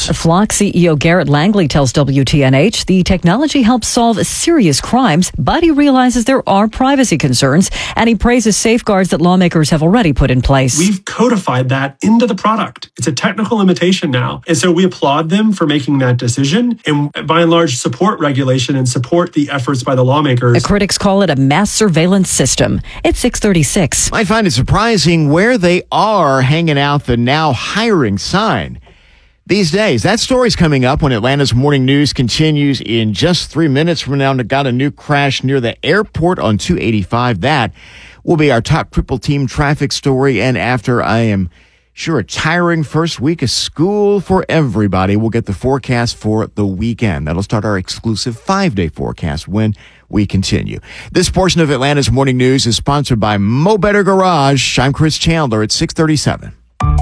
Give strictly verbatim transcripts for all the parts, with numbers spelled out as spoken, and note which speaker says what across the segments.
Speaker 1: news.
Speaker 2: Flock C E O Garrett Langley tells W T N H the technology helps solve serious crimes, but he realizes there are privacy concerns, and he praises safeguards that lawmakers have already put in place.
Speaker 3: We've codified that into the product. It's a technical limitation now. And so we applaud them for making that decision and by and large support regulation and support the efforts by the lawmakers.
Speaker 2: The critics call it a mass surveillance system. It's six thirty-six.
Speaker 1: Might find it surprising where they are hanging out the now hiring sign these days. That story's coming up when Atlanta's Morning News continues in just three minutes from now. Got a new crash near the airport on two eighty-five. That will be our top Cripple Team traffic story. And after, I am sure, a tiring first week of school for everybody, we'll get the forecast for the weekend. That'll start our exclusive five-day forecast when we continue. This portion of Atlanta's Morning News is sponsored by Mo Better Garage. I'm Chris Chandler at six thirty-seven.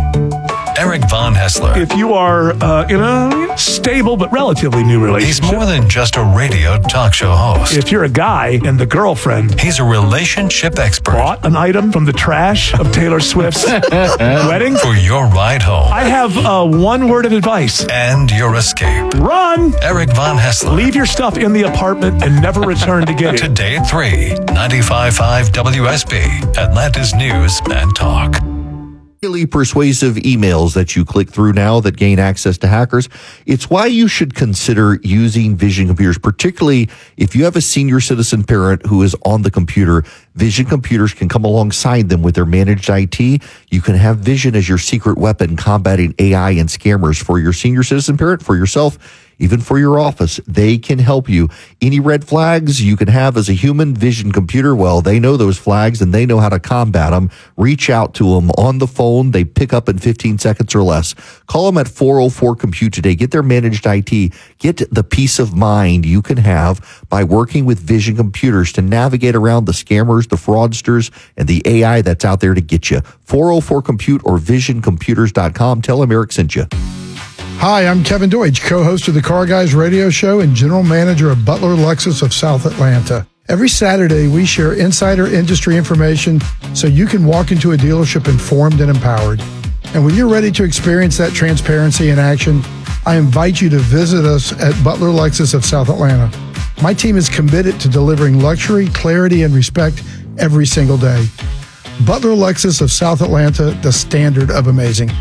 Speaker 4: Eric Von Hessler.
Speaker 5: If you are uh, in a stable but relatively new relationship.
Speaker 4: He's more than just a radio talk show host.
Speaker 5: If you're a guy and the girlfriend.
Speaker 4: He's a relationship expert.
Speaker 5: Bought an item from the trash of Taylor Swift's wedding.
Speaker 4: For your ride home.
Speaker 5: I have uh, one word of advice.
Speaker 4: And your escape.
Speaker 5: Run!
Speaker 4: Eric Von Hessler.
Speaker 5: Leave your stuff in the apartment and never return to get it.
Speaker 4: Today at three, ninety-five point five W S B, Atlanta's News and Talk.
Speaker 6: Highly persuasive emails that you click through now that gain access to hackers. It's why you should consider using Vision computers, particularly if you have a senior citizen parent who is on the computer. Vision computers can come alongside them with their managed I T. You can have Vision as your secret weapon combating A I and scammers for your senior citizen parent, for yourself, even for your office. They can help you. Any red flags you can have as a human, Vision computer, well, they know those flags and they know how to combat them. Reach out to them on the phone. They pick up in fifteen seconds or less. Call them at four oh four compute today. Get their managed I T. Get the peace of mind you can have by working with Vision computers to navigate around the scammers, the fraudsters, and the A I that's out there to get you. four oh four compute or vision computers dot com. Tell them Eric sent you.
Speaker 7: Hi, I'm Kevin Deutsch, co-host of the Car Guys radio show and general manager of Butler Lexus of South Atlanta. Every Saturday, we share insider industry information so you can walk into a dealership informed and empowered. And when you're ready to experience that transparency in action, I invite you to visit us at Butler Lexus of South Atlanta. My team is committed to delivering luxury, clarity, and respect every single day. Butler Lexus of South Atlanta, the standard of amazing.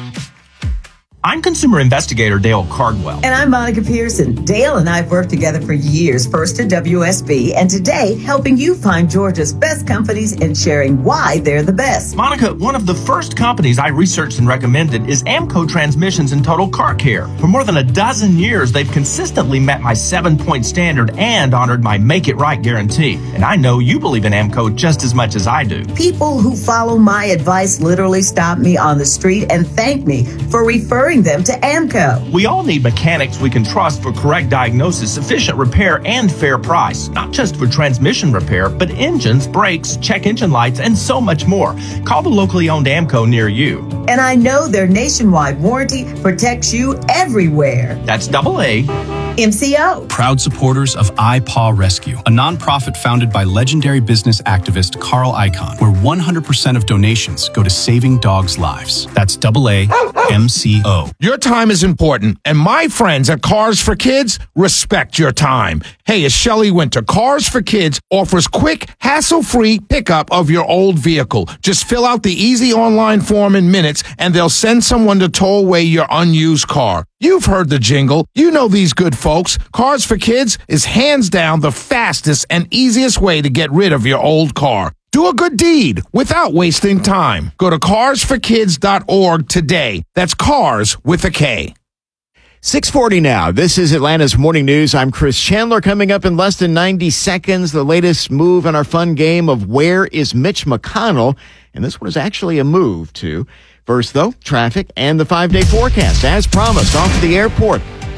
Speaker 8: I'm consumer investigator Dale Cardwell.
Speaker 9: And I'm Monica Pearson. Dale and I have worked together for years, first at W S B, and today helping you find Georgia's best companies and sharing why they're the best.
Speaker 8: Monica, one of the first companies I researched and recommended is AMCO Transmissions and Total Car Care. For more than a dozen years, they've consistently met my seven-point standard and honored my Make It Right guarantee. And I know you believe in AMCO just as much as I do.
Speaker 9: People who follow my advice literally stop me on the street and thank me for referring them to AMCO.
Speaker 8: We all need mechanics we can trust for correct diagnosis, efficient repair, and fair price. Not just for transmission repair, but engines, brakes, check engine lights, and so much more. Call the locally owned AMCO near you.
Speaker 9: And I know their nationwide warranty protects you everywhere.
Speaker 8: That's double A.
Speaker 9: M C O.
Speaker 10: Proud supporters of iPaw Rescue, a nonprofit founded by legendary business activist Carl Icahn, where one hundred percent of donations go to saving dogs' lives. That's double A M C O.
Speaker 11: Your time is important, and my friends at Cars for Kids respect your time. Hey, it's Shelley Winter. Cars for Kids offers quick, hassle-free pickup of your old vehicle. Just fill out the easy online form in minutes, and they'll send someone to tow away your unused car. You've heard the jingle. You know these good folks. Cars for Kids is hands down the fastest and easiest way to get rid of your old car. Do a good deed without wasting time. Go to cars for kids dot org today. That's cars with a K.
Speaker 1: six forty now. This is Atlanta's Morning News. I'm Chris Chandler. Coming up in less than ninety seconds, the latest move in our fun game of Where is Mitch McConnell? And this one is actually a move, too. First, though, traffic and the five-day forecast. As promised, off to the airport.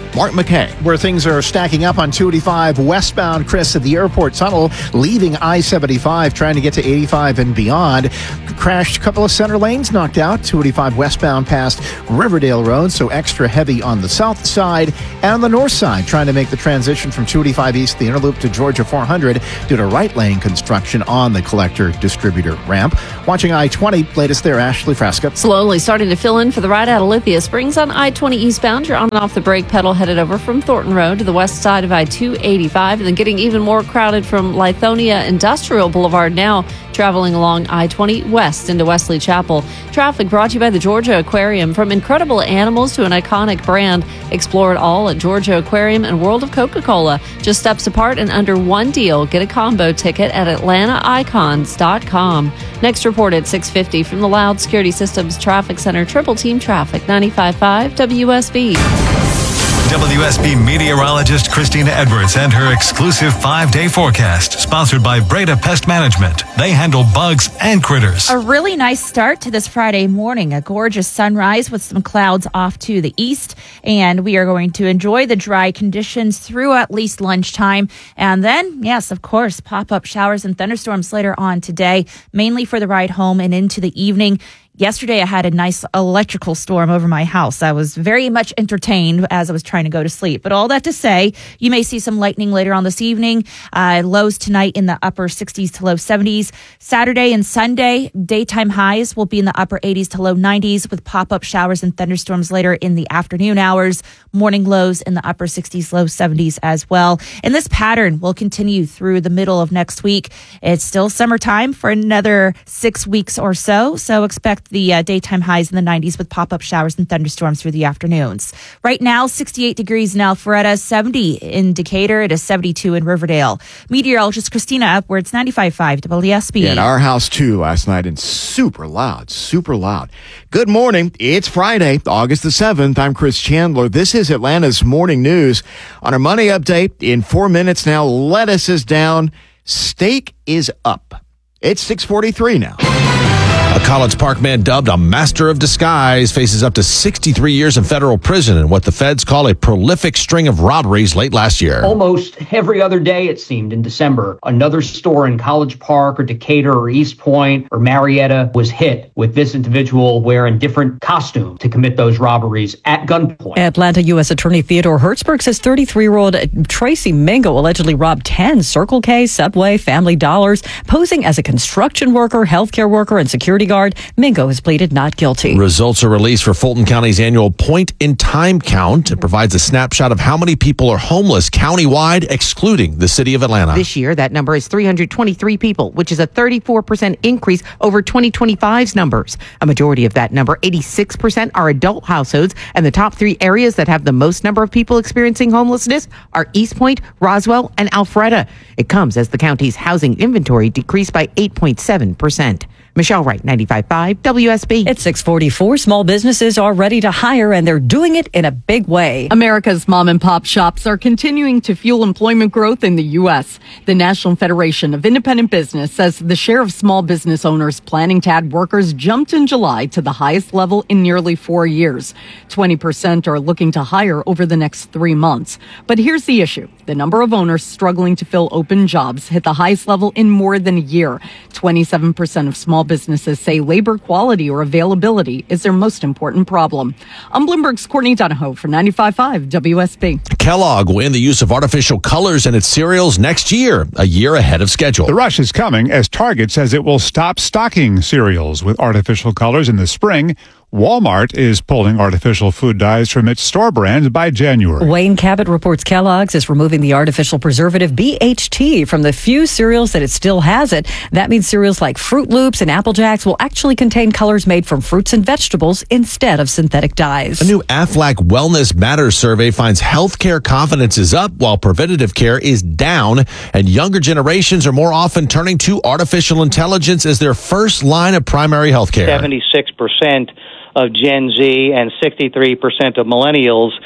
Speaker 1: Mark McKay.
Speaker 12: Where things are stacking up on two eighty-five westbound, Chris, at the airport tunnel, leaving I seventy-five, trying to get to eighty-five and beyond. Crashed a couple of center lanes, knocked out. two eighty-five westbound past Riverdale Road, so extra heavy on the south side. And on the north side, trying to make the transition from two eighty-five east, the inner loop to Georgia four hundred due to right lane construction on the collector distributor ramp. Watching I twenty, latest there, Ashley Frasca.
Speaker 13: Slowly starting to fill in for the ride out of Lithia Springs on I twenty eastbound. You're on and off the brake pedal headed over from Thornton Road to the west side of I two eighty-five, and then getting even more crowded from Lithonia Industrial Boulevard now, traveling along I twenty west into Wesley Chapel. Traffic brought to you by the Georgia Aquarium. From incredible animals to an iconic brand, explore it all at Georgia Aquarium and World of Coca-Cola. Just steps apart and under one deal. Get a combo ticket at atlanta icons dot com. Next report at six fifty from the Loud Security Systems Traffic Center. Triple Team Traffic, ninety-five point five W S B.
Speaker 4: W S B meteorologist Christina Edwards and her exclusive five-day forecast, sponsored by Breda Pest Management. They handle bugs and critters.
Speaker 14: A really nice start to this Friday morning. A gorgeous sunrise with some clouds off to the east, and we are going to enjoy the dry conditions through at least lunchtime. And then, yes, of course, pop-up showers and thunderstorms later on today, mainly for the ride home and into the evening. Yesterday, I had a nice electrical storm over my house. I was very much entertained as I was trying to go to sleep. But all that to say, you may see some lightning later on this evening. Uh, lows tonight in the upper sixties to low seventies. Saturday and Sunday, daytime highs will be in the upper eighties to low nineties with pop-up showers and thunderstorms later in the afternoon hours. Morning lows in the upper sixties, low seventies as well. And this pattern will continue through the middle of next week. It's still summertime for another six weeks or so, so expect the uh, daytime highs in the nineties with pop-up showers and thunderstorms through the afternoons. Right now, sixty-eight degrees in Alpharetta, seventy in Decatur. It is seventy-two in Riverdale. Meteorologist Christina Upwards, ninety-five point five W S B.
Speaker 1: Yeah, in our house, too, last night, and super loud, super loud. Good morning. It's Friday, August the seventh. I'm Chris Chandler. This is Atlanta's Morning News. On our money update, in four minutes now, lettuce is down, steak is up. It's six forty-three now.
Speaker 15: A College Park man dubbed a master of disguise faces up to sixty-three years in federal prison in what the feds call a prolific string of robberies late last year.
Speaker 16: Almost every other day, it seemed, in December, another store in College Park or Decatur or East Point or Marietta was hit with this individual wearing different costumes to commit those robberies at gunpoint.
Speaker 2: Atlanta U S Attorney Theodore Hertzberg says thirty-three-year-old Tracy Mingo allegedly robbed ten Circle K, Subway, Family Dollars, posing as a construction worker, healthcare worker, and security guard. Mingo has pleaded not guilty.
Speaker 15: Results are released for Fulton County's annual point-in-time count. It provides a snapshot of how many people are homeless countywide, excluding the city of Atlanta.
Speaker 17: This year, that number is three hundred twenty-three people, which is a thirty-four percent increase over twenty twenty-five's numbers. A majority of that number, eighty-six percent, are adult households, and the top three areas that have the most number of people experiencing homelessness are East Point, Roswell, and Alpharetta. It comes as the county's housing inventory decreased by eight point seven percent. Michelle Wright, ninety-five point five W S B.
Speaker 2: It's six forty-four. Small businesses are ready to hire, and they're doing it in a big way.
Speaker 18: America's mom and pop shops are continuing to fuel employment growth in the U S. The National Federation of Independent Business says the share of small business owners planning to add workers jumped in July to the highest level in nearly four years. twenty percent are looking to hire over the next three months. But here's the issue. The number of owners struggling to fill open jobs hit the highest level in more than a year. twenty-seven percent of small businesses say labor quality or availability is their most important problem. I'm Bloomberg's Courtney Donahoe for ninety-five point five W S B.
Speaker 15: Kellogg will end the use of artificial colors in its cereals next year, a year ahead of schedule.
Speaker 19: The rush is coming as Target says it will stop stocking cereals with artificial colors in the spring. Walmart is pulling artificial food dyes from its store brands by January.
Speaker 2: Wayne Cabot reports Kellogg's is removing the artificial preservative B H T from the few cereals that it still has it. That means cereals like Fruit Loops and Apple Jacks will actually contain colors made from fruits and vegetables instead of synthetic dyes.
Speaker 15: A new Aflac Wellness Matters survey finds healthcare confidence is up while preventative care is down, and younger generations are more often turning to artificial intelligence as their first line of primary health care.
Speaker 20: seventy-six percent of Gen Z and sixty-three percent of millennials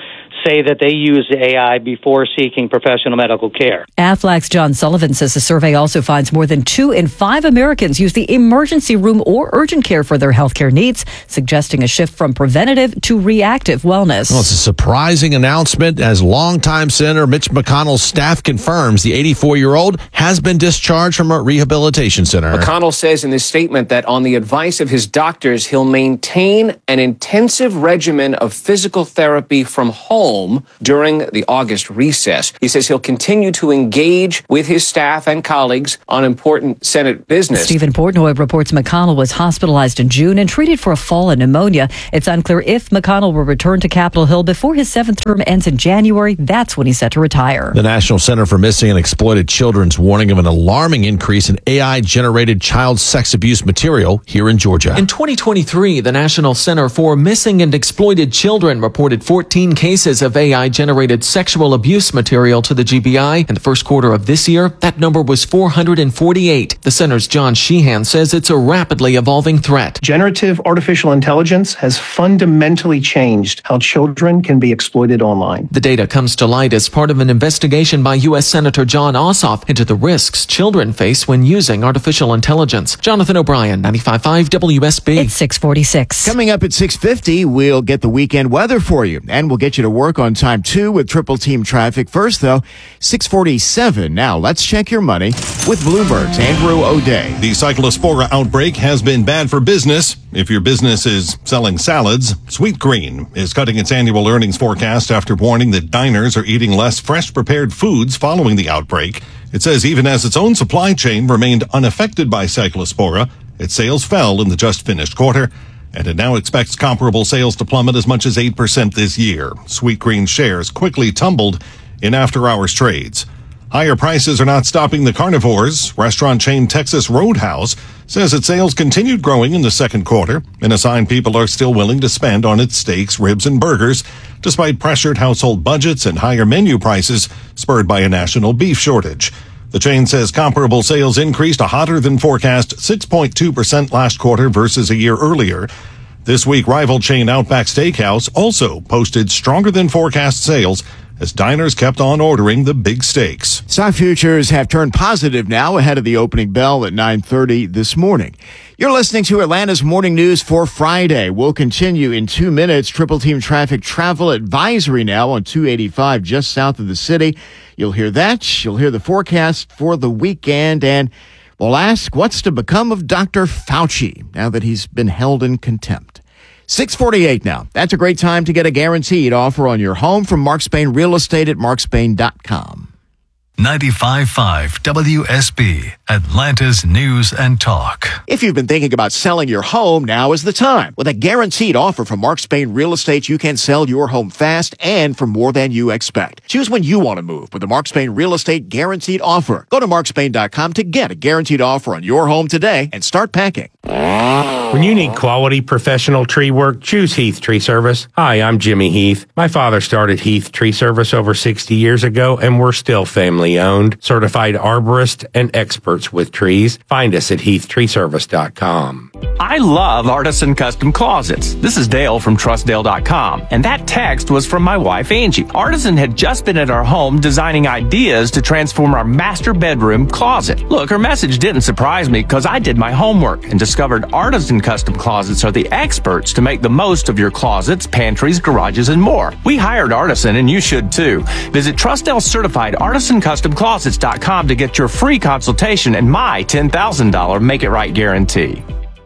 Speaker 20: say that they use A I before seeking professional medical care.
Speaker 2: Aflac's John Sullivan says the survey also finds more than two in five Americans use the emergency room or urgent care for their healthcare needs, suggesting a shift from preventative to reactive wellness.
Speaker 15: Well, it's a surprising announcement as longtime Senator Mitch McConnell's staff confirms the eighty-four-year-old has been discharged from a rehabilitation center.
Speaker 21: McConnell says in this statement that on the advice of his doctors, he'll maintain an intensive regimen of physical therapy from home during the August recess. He says he'll continue to engage with his staff and colleagues on important Senate business.
Speaker 2: Stephen Portnoy reports McConnell was hospitalized in June and treated for a fall and pneumonia. It's unclear if McConnell will return to Capitol Hill before his seventh term ends in January. That's when he's set to retire.
Speaker 15: The National Center for Missing and Exploited Children's warning of an alarming increase in A I-generated child sex abuse material here in Georgia.
Speaker 22: In twenty twenty-three, the National Center for Missing and Exploited Children reported fourteen cases of A I-generated sexual abuse material to the G B I. In the first quarter of this year, that number was four hundred forty-eight. The center's John Sheehan says it's a rapidly evolving threat.
Speaker 23: Generative artificial intelligence has fundamentally changed how children can be exploited online.
Speaker 22: The data comes to light as part of an investigation by U S Senator John Ossoff into the risks children face when using artificial intelligence. Jonathan O'Brien, ninety-five point five W S B.
Speaker 2: It's six forty-six.
Speaker 1: Coming up at six fifty, we'll get the weekend weather for you, and we'll get you to work on time, too, with triple team traffic. First, though, six forty-seven. Now, let's check your money with Bloomberg's Andrew O'Day.
Speaker 24: The Cyclospora outbreak has been bad for business. If your business is selling salads, Sweetgreen is cutting its annual earnings forecast after warning that diners are eating less fresh prepared foods following the outbreak. It says even as its own supply chain remained unaffected by Cyclospora, its sales fell in the just finished quarter, and it now expects comparable sales to plummet as much as eight percent this year. Sweetgreen shares quickly tumbled in after-hours trades. Higher prices are not stopping the carnivores. Restaurant chain Texas Roadhouse says its sales continued growing in the second quarter, and a sign people are still willing to spend on its steaks, ribs, and burgers, despite pressured household budgets and higher menu prices spurred by a national beef shortage. The chain says comparable sales increased a hotter than forecast six point two percent last quarter versus a year earlier. This week, rival chain Outback Steakhouse also posted stronger than forecast sales as diners kept on ordering the big steaks.
Speaker 1: Stock futures have turned positive now ahead of the opening bell at nine thirty this morning. You're listening to Atlanta's Morning News for Friday. We'll continue in two minutes. Triple team traffic travel advisory now on two eighty-five just south of the city. You'll hear that. You'll hear the forecast for the weekend. And we'll ask what's to become of Doctor Fauci now that he's been held in contempt. six forty-eight now. That's a great time to get a guaranteed offer on your home from Mark Spain Real Estate at mark spain dot com.
Speaker 4: ninety-five point five W S B, Atlanta's News and Talk.
Speaker 1: If you've been thinking about selling your home, now is the time. With a guaranteed offer from Mark Spain Real Estate, you can sell your home fast and for more than you expect. Choose when you want to move with the Mark Spain Real Estate Guaranteed Offer. Go to mark spain dot com to get a guaranteed offer on your home today and start packing.
Speaker 25: When you need quality professional tree work, choose Heath Tree Service. Hi, I'm Jimmy Heath. My father started Heath Tree Service over sixty years ago, and we're still family owned, certified arborists and experts with trees. Find us at heath tree service dot com.
Speaker 8: I love Artisan Custom Closets. This is Dale from trust dale dot com, and that text was from my wife, Angie. Artisan had just been at our home designing ideas to transform our master bedroom closet. Look, her message didn't surprise me because I did my homework and discovered Artisan Custom Closets are the experts to make the most of your closets, pantries, garages, and more. We hired Artisan, and you should too. Visit TrustDale Certified Artisan Custom Closets dot com to get your free consultation and my ten thousand dollars Make It Right guarantee.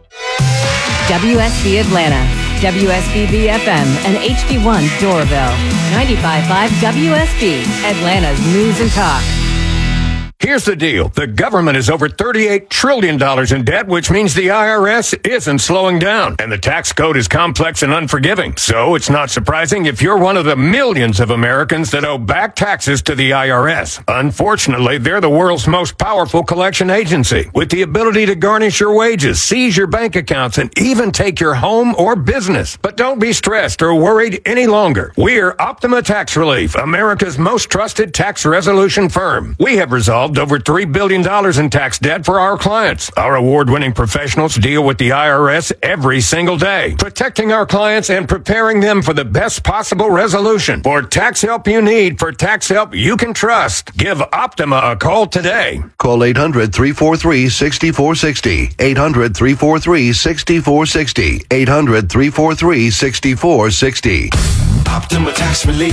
Speaker 26: W S B Atlanta, W S B B F M, and H D one Doraville. ninety-five point five W S B, Atlanta's News and Talk.
Speaker 27: Here's the deal. The government is over thirty-eight trillion dollars in debt, which means the I R S isn't slowing down. And the tax code is complex and unforgiving. So it's not surprising if you're one of the millions of Americans that owe back taxes to the I R S. Unfortunately, they're the world's most powerful collection agency, with the ability to garnish your wages, seize your bank accounts, and even take your home or business. But don't be stressed or worried any longer. We're Optima Tax Relief, America's most trusted tax resolution firm. We have resolved over three billion dollars in tax debt for our clients. Our award-winning professionals deal with the I R S every single day, protecting our clients and preparing them for the best possible resolution. For tax help you need, for tax help you can trust, give Optima a call today.
Speaker 3: Call eight hundred, three four three, six four six zero. eight hundred, three four three, six four six zero. eight hundred, three four three, six four six zero.
Speaker 5: Optima Tax Relief.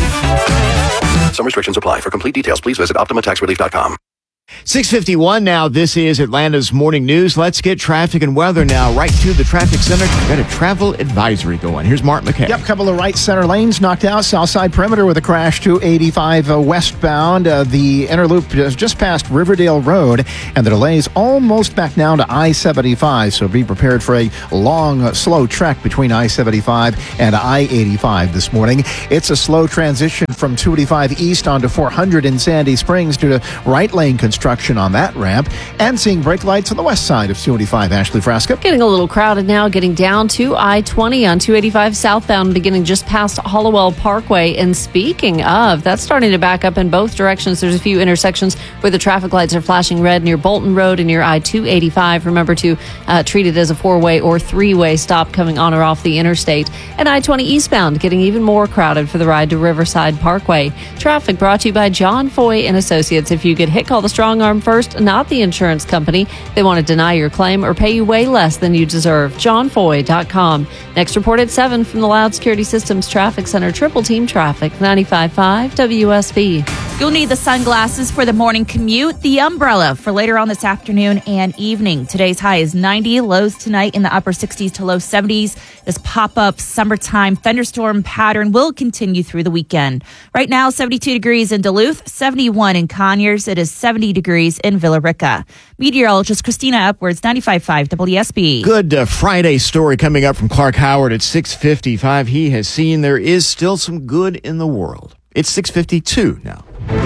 Speaker 3: Some restrictions apply. For complete details, please visit optima tax relief dot com.
Speaker 1: six fifty-one now. This is Atlanta's Morning News. Let's get traffic and weather now right to the traffic center. We've got a travel advisory going. Here's Mark McKay.
Speaker 12: Yep, couple of right center lanes knocked out. South side perimeter with a crash to eighty-five uh, westbound. Uh, the inner loop is just past Riverdale Road, and the delays almost back down to I seventy-five. So be prepared for a long, uh, slow trek between I seventy-five and I eighty-five this morning. It's a slow transition from two eighty-five east onto four hundred in Sandy Springs due to right lane construction on that ramp, and seeing brake lights on the west side of two eighty-five. Ashley Frasca.
Speaker 13: Getting a little crowded now, getting down to I twenty on two eighty-five southbound, beginning just past Hollowell Parkway. And speaking of, that's starting to back up in both directions. There's a few intersections where the traffic lights are flashing red near Bolton Road and near I two eighty-five. Remember to uh, treat it as a four-way or three-way stop coming on or off the interstate. And I twenty eastbound, getting even more crowded for the ride to Riverside Parkway. Traffic brought to you by John Foy and Associates. If you get hit, call the Strong Arm first, not the insurance company. They want to deny your claim or pay you way less than you deserve. john foy dot com. Next report at seven from the Loud Security Systems Traffic Center. Triple Team Traffic, ninety-five point five W S B.
Speaker 14: You'll need the sunglasses for the morning commute, the umbrella for later on this afternoon and evening. Today's high is ninety, lows tonight in the upper sixties to low seventies. This pop-up summertime thunderstorm pattern will continue through the weekend. Right now, seventy-two degrees in Duluth, seventy-one in Conyers. It is seventy degrees in Villa Rica. Meteorologist Christina Upwards, ninety-five point five W S B.
Speaker 1: Good uh, Friday story coming up from Clark Howard at six fifty-five. He has seen there is still some good in the world. It's six fifty-two now.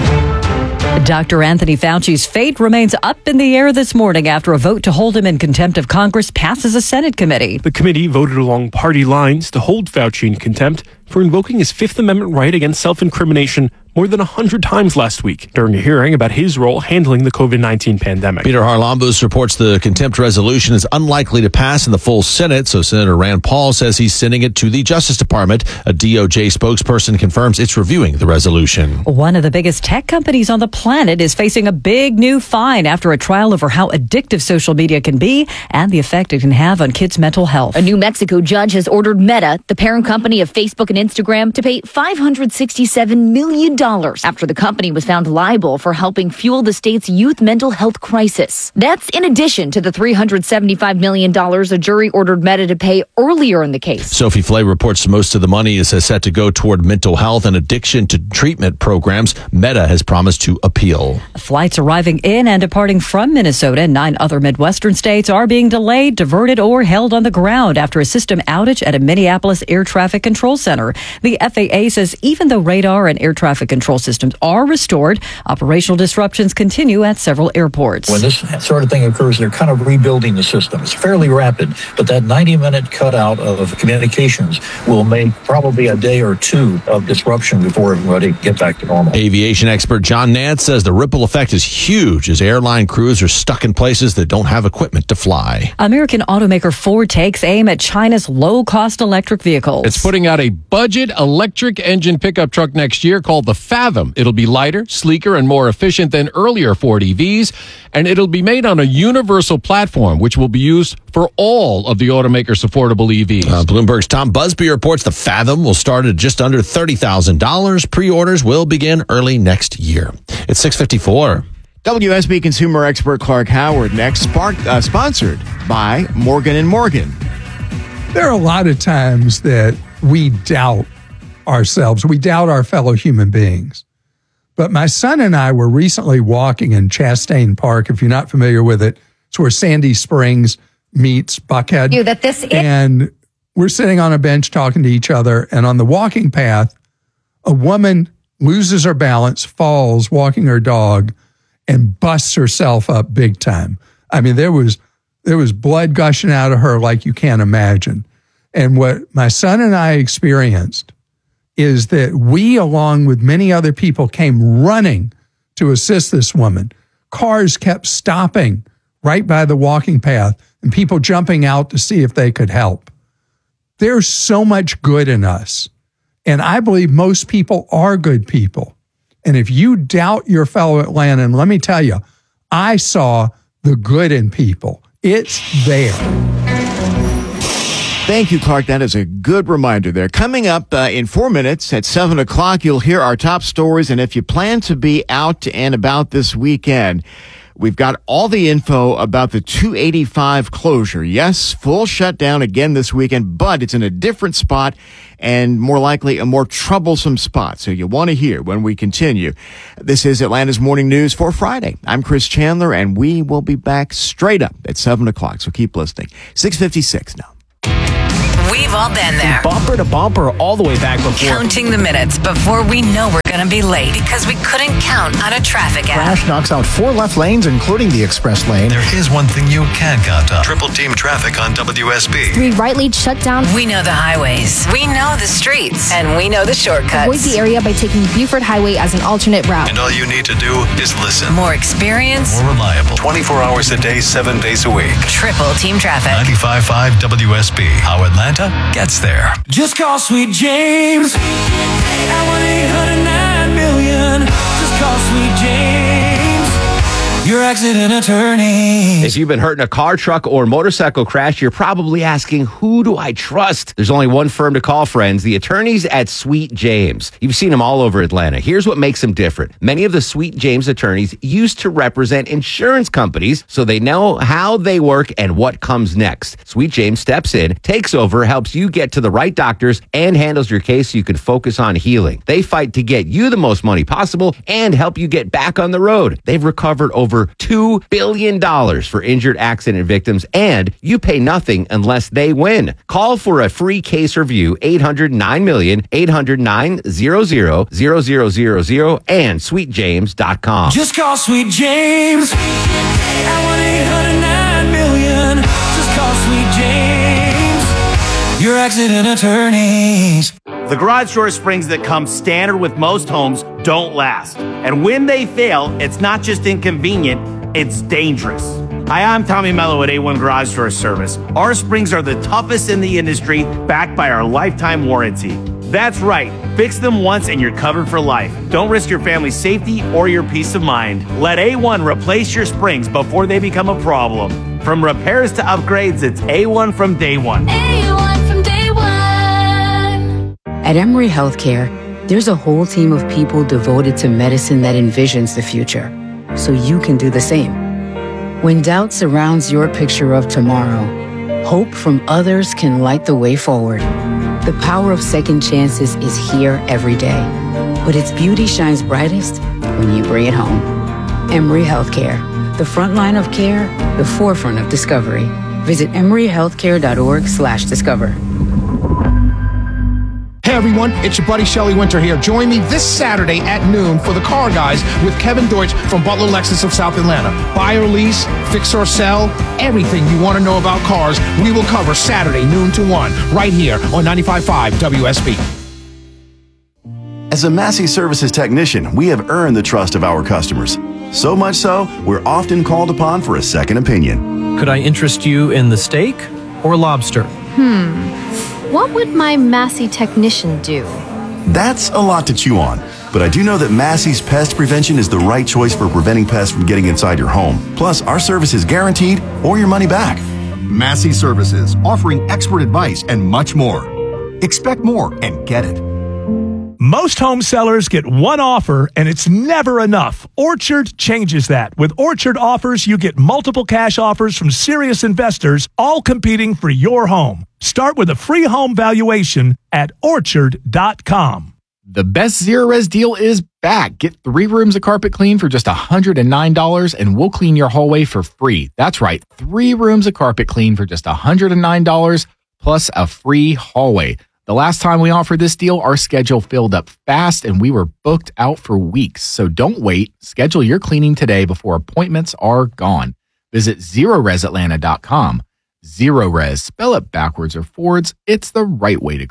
Speaker 2: Doctor Anthony Fauci's fate remains up in the air this morning after a vote to hold him in contempt of Congress passes a Senate committee.
Speaker 6: The committee voted along party lines to hold Fauci in contempt for invoking his Fifth Amendment right against self-incrimination more than one hundred times last week during a hearing about his role handling the covid nineteen pandemic.
Speaker 15: Peter Harlambous reports the contempt resolution is unlikely to pass in the full Senate, so Senator Rand Paul says he's sending it to the Justice Department. A D O J spokesperson confirms it's reviewing the resolution.
Speaker 2: One of the biggest tech companies on the planet is facing a big new fine after a trial over how addictive social media can be and the effect it can have on kids' mental health.
Speaker 7: A New Mexico judge has ordered Meta, the parent company of Facebook and Instagram, to pay five hundred sixty-seven million dollars after the company was found liable for helping fuel the state's youth mental health crisis. That's in addition to the three hundred seventy-five million dollars a jury ordered Meta to pay earlier in the case.
Speaker 15: Sophie Flay reports most of the money is set to go toward mental health and addiction to treatment programs. Meta has promised to appeal.
Speaker 2: Flights arriving in and departing from Minnesota and nine other Midwestern states are being delayed, diverted, or held on the ground after a system outage at a Minneapolis air traffic control center. The F A A says even though radar and air traffic control systems are restored, operational disruptions continue at several airports.
Speaker 9: When this sort of thing occurs, they're kind of rebuilding the system. It's fairly rapid, but that ninety-minute cutout of communications will make probably a day or two of disruption before everybody get back to normal.
Speaker 15: Aviation expert John Nance says the ripple effect is huge as airline crews are stuck in places that don't have equipment to fly.
Speaker 2: American automaker Ford takes aim at China's low-cost electric vehicles.
Speaker 10: It's putting out a budget electric engine pickup truck next year called the Fathom. It'll be lighter, sleeker, and more efficient than earlier Ford E Vs, and it'll be made on a universal platform, which will be used for all of the automaker's affordable E Vs.
Speaker 15: Uh, Bloomberg's Tom Busby reports the Fathom will start at just under thirty thousand dollars. Pre-orders will begin early next year. It's six fifty-four.
Speaker 1: W S B consumer expert Clark Howard next, spark, uh, sponsored by Morgan and Morgan.
Speaker 11: There are a lot of times that we doubt ourselves. We doubt our fellow human beings. But my son and I were recently walking in Chastain Park. If you're not familiar with it, it's where Sandy Springs meets Buckhead.
Speaker 7: You that this is-
Speaker 11: and we're sitting on a bench talking to each other. And on the walking path, a woman loses her balance, falls walking her dog, and busts herself up big time. I mean, there was there was blood gushing out of her like you can't imagine. And what my son and I experienced is that we, along with many other people, came running to assist this woman, cars kept stopping right by the walking path and people jumping out to see if they could help. There's so much good in us. And I believe most people are good people. And if you doubt your fellow Atlantan, let me tell you, I saw the good in people. It's there.
Speaker 1: Thank you, Clark. That is a good reminder there. Coming up uh, in four minutes at seven o'clock, you'll hear our top stories. And if you plan to be out and about this weekend, we've got all the info about the two eighty-five closure. Yes, full shutdown again this weekend, but it's in a different spot and more likely a more troublesome spot. So you want to hear when we continue. This is Atlanta's Morning News for Friday. I'm Chris Chandler, and we will be back straight up at seven o'clock. So keep listening. six fifty-six now.
Speaker 16: We've all been there.
Speaker 17: Bumper to bumper all the way back before.
Speaker 16: Counting the minutes before we know we're going to be late because we couldn't count on a traffic app.
Speaker 12: Crash knocks out four left lanes, including the express lane.
Speaker 4: There is one thing you can count on. Triple team traffic on W S B.
Speaker 16: Three right lanes shut down. We know the highways. We know the streets. And we know the shortcuts.
Speaker 18: Avoid the area by taking Buford Highway as an alternate route.
Speaker 4: And all you need to do is listen.
Speaker 16: More experience.
Speaker 4: More reliable. twenty-four hours a day, seven days a week.
Speaker 16: Triple team traffic.
Speaker 4: ninety-five point five W S B. How Atlanta gets there.
Speaker 5: Just call Sweet James at one eight hundred nine million. Just call Sweet James, your accident attorney.
Speaker 19: If you've been hurt in a car, truck, or motorcycle crash, you're probably asking, who do I trust? There's only one firm to call, friends, the attorneys at Sweet James. You've seen them all over Atlanta. Here's what makes them different. Many of the Sweet James attorneys used to represent insurance companies, so they know how they work and what comes next. Sweet James steps in, takes over, helps you get to the right doctors, and handles your case so you can focus on healing. They fight to get you the most money possible and help you get back on the road. They've recovered over two billion dollars for injured accident victims, and you pay nothing unless they win. Call for a free case review, eight hundred nine million, eight hundred nine hundred, zero zero zero zero, and sweet james dot com.
Speaker 5: Just call Sweet James at one eight hundred nine million. Just call Sweet James, your accident attorneys.
Speaker 20: The garage door springs that come standard with most homes don't last. And when they fail, it's not just inconvenient, it's dangerous. Hi, I'm Tommy Mello at A one Garage Door Service. Our springs are the toughest in the industry, backed by our lifetime warranty. That's right. Fix them once and you're covered for life. Don't risk your family's safety or your peace of mind. Let A one replace your springs before they become a problem. From repairs to upgrades, it's A one from day one.
Speaker 18: A one from day one.
Speaker 21: At Emory Healthcare, there's a whole team of people devoted to medicine that envisions the future, so you can do the same. When doubt surrounds your picture of tomorrow, hope from others can light the way forward. The power of second chances is here every day, but its beauty shines brightest when you bring it home. Emory Healthcare, the front line of care, the forefront of discovery. Visit emory healthcare dot org slash discover.
Speaker 23: Hey everyone, it's your buddy Shelley Winter here. Join me this Saturday at noon for the Car Guys with Kevin Deutsch from Butler Lexus of South Atlanta. Buy or lease, fix or sell, everything you want to know about cars, we will cover Saturday noon to one, right here on ninety-five point five W S B.
Speaker 28: As a Massey Services technician, we have earned the trust of our customers. So much so, we're often called upon for a second opinion.
Speaker 29: Could I interest you in the steak or lobster?
Speaker 18: Hmm. What would my Massey technician do?
Speaker 28: That's a lot to chew on, but I do know that Massey's Pest Prevention is the right choice for preventing pests from getting inside your home. Plus, our service is guaranteed or your money back.
Speaker 30: Massey Services, offering expert advice and much more. Expect more and get it.
Speaker 31: Most home sellers get one offer, and it's never enough. Orchard changes that. With Orchard offers, you get multiple cash offers from serious investors, all competing for your home. Start with a free home valuation at orchard dot com.
Speaker 32: The best Zero Res deal is back. Get three rooms of carpet clean for just one hundred nine dollars, and we'll clean your hallway for free. That's right, three rooms of carpet clean for just one hundred nine dollars plus a free hallway. The last time we offered this deal, our schedule filled up fast and we were booked out for weeks. So don't wait. Schedule your cleaning today before appointments are gone. Visit zero res atlanta dot com. Zero Res, spell it backwards or forwards. It's the right way to clean.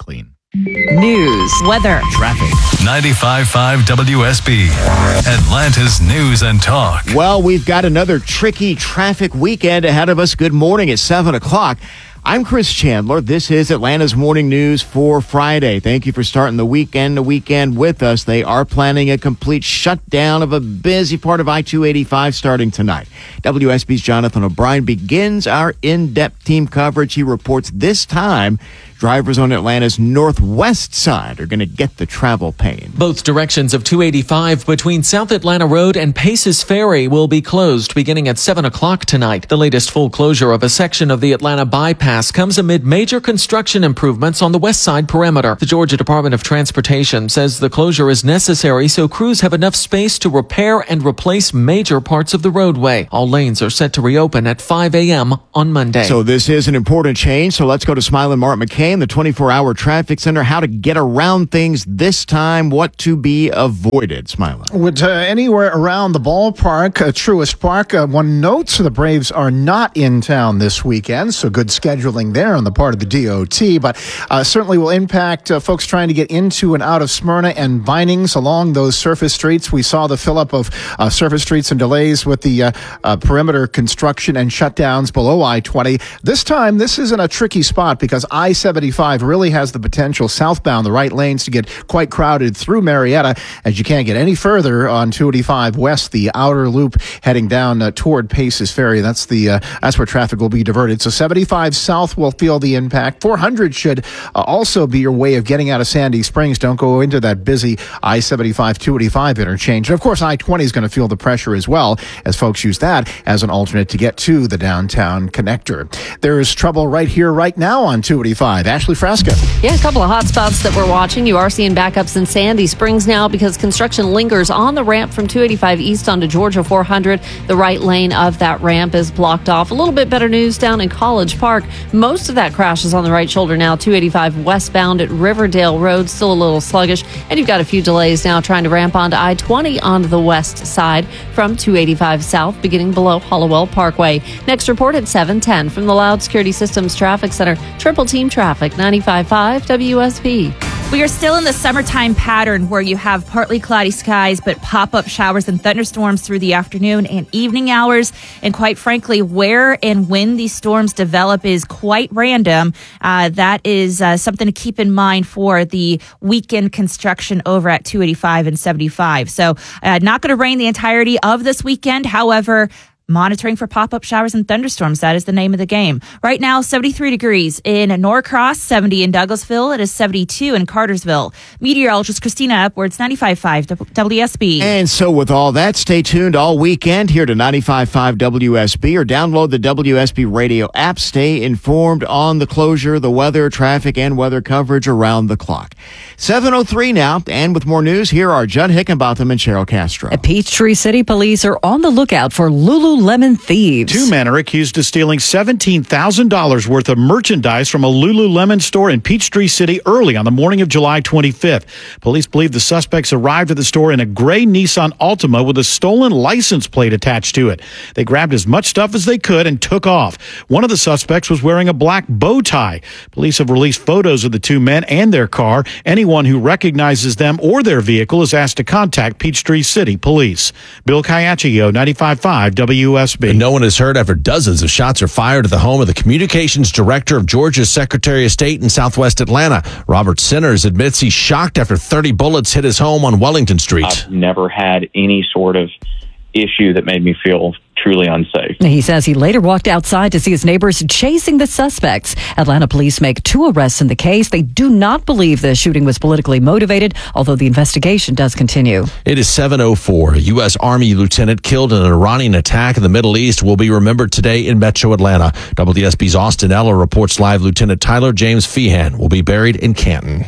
Speaker 2: News, weather,
Speaker 4: traffic. ninety-five point five W S B, Atlanta's News and Talk.
Speaker 1: Well, we've got another tricky traffic weekend ahead of us. Good morning at seven o'clock. I'm Chris Chandler. This is Atlanta's Morning News for Friday. Thank you for starting the weekend the weekend with us. They are planning a complete shutdown of a busy part of I two eighty-five starting tonight. W S B's Jonathan O'Brien begins our in-depth team coverage. He reports this time drivers on Atlanta's northwest side are going to get the travel pain.
Speaker 3: Both directions of two eighty-five between South Atlanta Road and Paces Ferry will be closed beginning at seven o'clock tonight. The latest full closure of a section of the Atlanta bypass comes amid major construction improvements on the west side perimeter. The Georgia Department of Transportation says the closure is necessary so crews have enough space to repair and replace major parts of the roadway. All lanes are set to reopen at five a.m. on Monday.
Speaker 1: So this is an important change. So let's go to Smiley Mark McCain, the twenty-four hour traffic center. How to get around things this time, what to be avoided. Smiley.
Speaker 12: With, uh, anywhere around the ballpark, uh, Truist Park, uh, one notes the Braves are not in town this weekend, so good scheduling there on the part of the D O T, but uh, certainly will impact uh, folks trying to get into and out of Smyrna and Vinings along those surface streets. We saw the fill-up of uh, surface streets and delays with the uh, uh, perimeter construction and shutdowns below I twenty. This time, this isn't a tricky spot because I seventy-five really has the potential southbound, the right lanes, to get quite crowded through Marietta as you can't get any further on two eighty-five west, the outer loop heading down uh, toward Paces Ferry. That's the uh, that's where traffic will be diverted. So seventy-five south will feel the impact. four hundred should uh, also be your way of getting out of Sandy Springs. Don't go into that busy I seventy-five two eighty-five interchange. And of course, I twenty is going to feel the pressure as well as folks use that as an alternate to get to the downtown connector. There is trouble right here, right now on two eighty-five. Ashley Frasca.
Speaker 6: Yeah, a couple of hot spots that we're watching. You are seeing backups in Sandy Springs now because construction lingers on the ramp from two eighty-five east onto Georgia four hundred. The right lane of that ramp is blocked off. A little bit better news down in College Park. Most of that crash is on the right shoulder now. two eighty-five westbound at Riverdale Road, still a little sluggish. And you've got a few delays now trying to ramp onto I twenty on the west side from two eighty-five south, beginning below Hollowell Parkway. Next report at seven ten from the Loud Security Systems Traffic Center. Triple Team Traffic, ninety-five point five W S B.
Speaker 8: We are still in the summertime pattern where you have partly cloudy skies, but pop-up showers and thunderstorms through the afternoon and evening hours. And quite frankly, where and when these storms develop is quite random. Uh, that is uh, something to keep in mind for the weekend construction over at two eighty-five and seventy-five. So uh, not going to rain the entirety of this weekend. However, monitoring for pop-up showers and thunderstorms. That is the name of the game. Right now, seventy-three degrees in Norcross, seventy in Douglasville. It is seventy-two in Cartersville. Meteorologist Christina Upwards, ninety-five point five W S B.
Speaker 1: And so with all that, stay tuned all weekend here to ninety-five point five W S B or download the W S B radio app. Stay informed on the closure, the weather, traffic, and weather coverage around the clock. seven oh three now, and with more news, here are Judd Hickenbotham and Cheryl Castro.
Speaker 2: Peachtree City police are on the lookout for Lululemon thieves.
Speaker 9: Two men are accused of stealing seventeen thousand dollars worth of merchandise from a Lululemon store in Peachtree City early on the morning of July twenty-fifth. Police believe the suspects arrived at the store in a gray Nissan Altima with a stolen license plate attached to it. They grabbed as much stuff as they could and took off. One of the suspects was wearing a black bow tie. Police have released photos of the two men and their car. Anyone who recognizes them or their vehicle is asked to contact Peachtree City Police. Bill Caiaccio, ninety-five point five W S B.
Speaker 15: And no one is hurt after dozens of shots are fired at the home of the communications director of Georgia's Secretary of State in southwest Atlanta. Robert Sinners admits he's shocked after thirty bullets hit his home on Wellington Street.
Speaker 13: I've never had any sort of issue that made me feel truly unsafe.
Speaker 2: He says he later walked outside to see his neighbors chasing the suspects. Atlanta police make two arrests in the case. They do not believe the shooting was politically motivated, although the investigation does continue.
Speaker 15: It is seven oh four. A U S. Army lieutenant killed in an Iranian attack in the Middle East will be remembered today in Metro Atlanta. W S B's Austin Eller reports live Lieutenant Tyler James Feehan will be buried in Canton.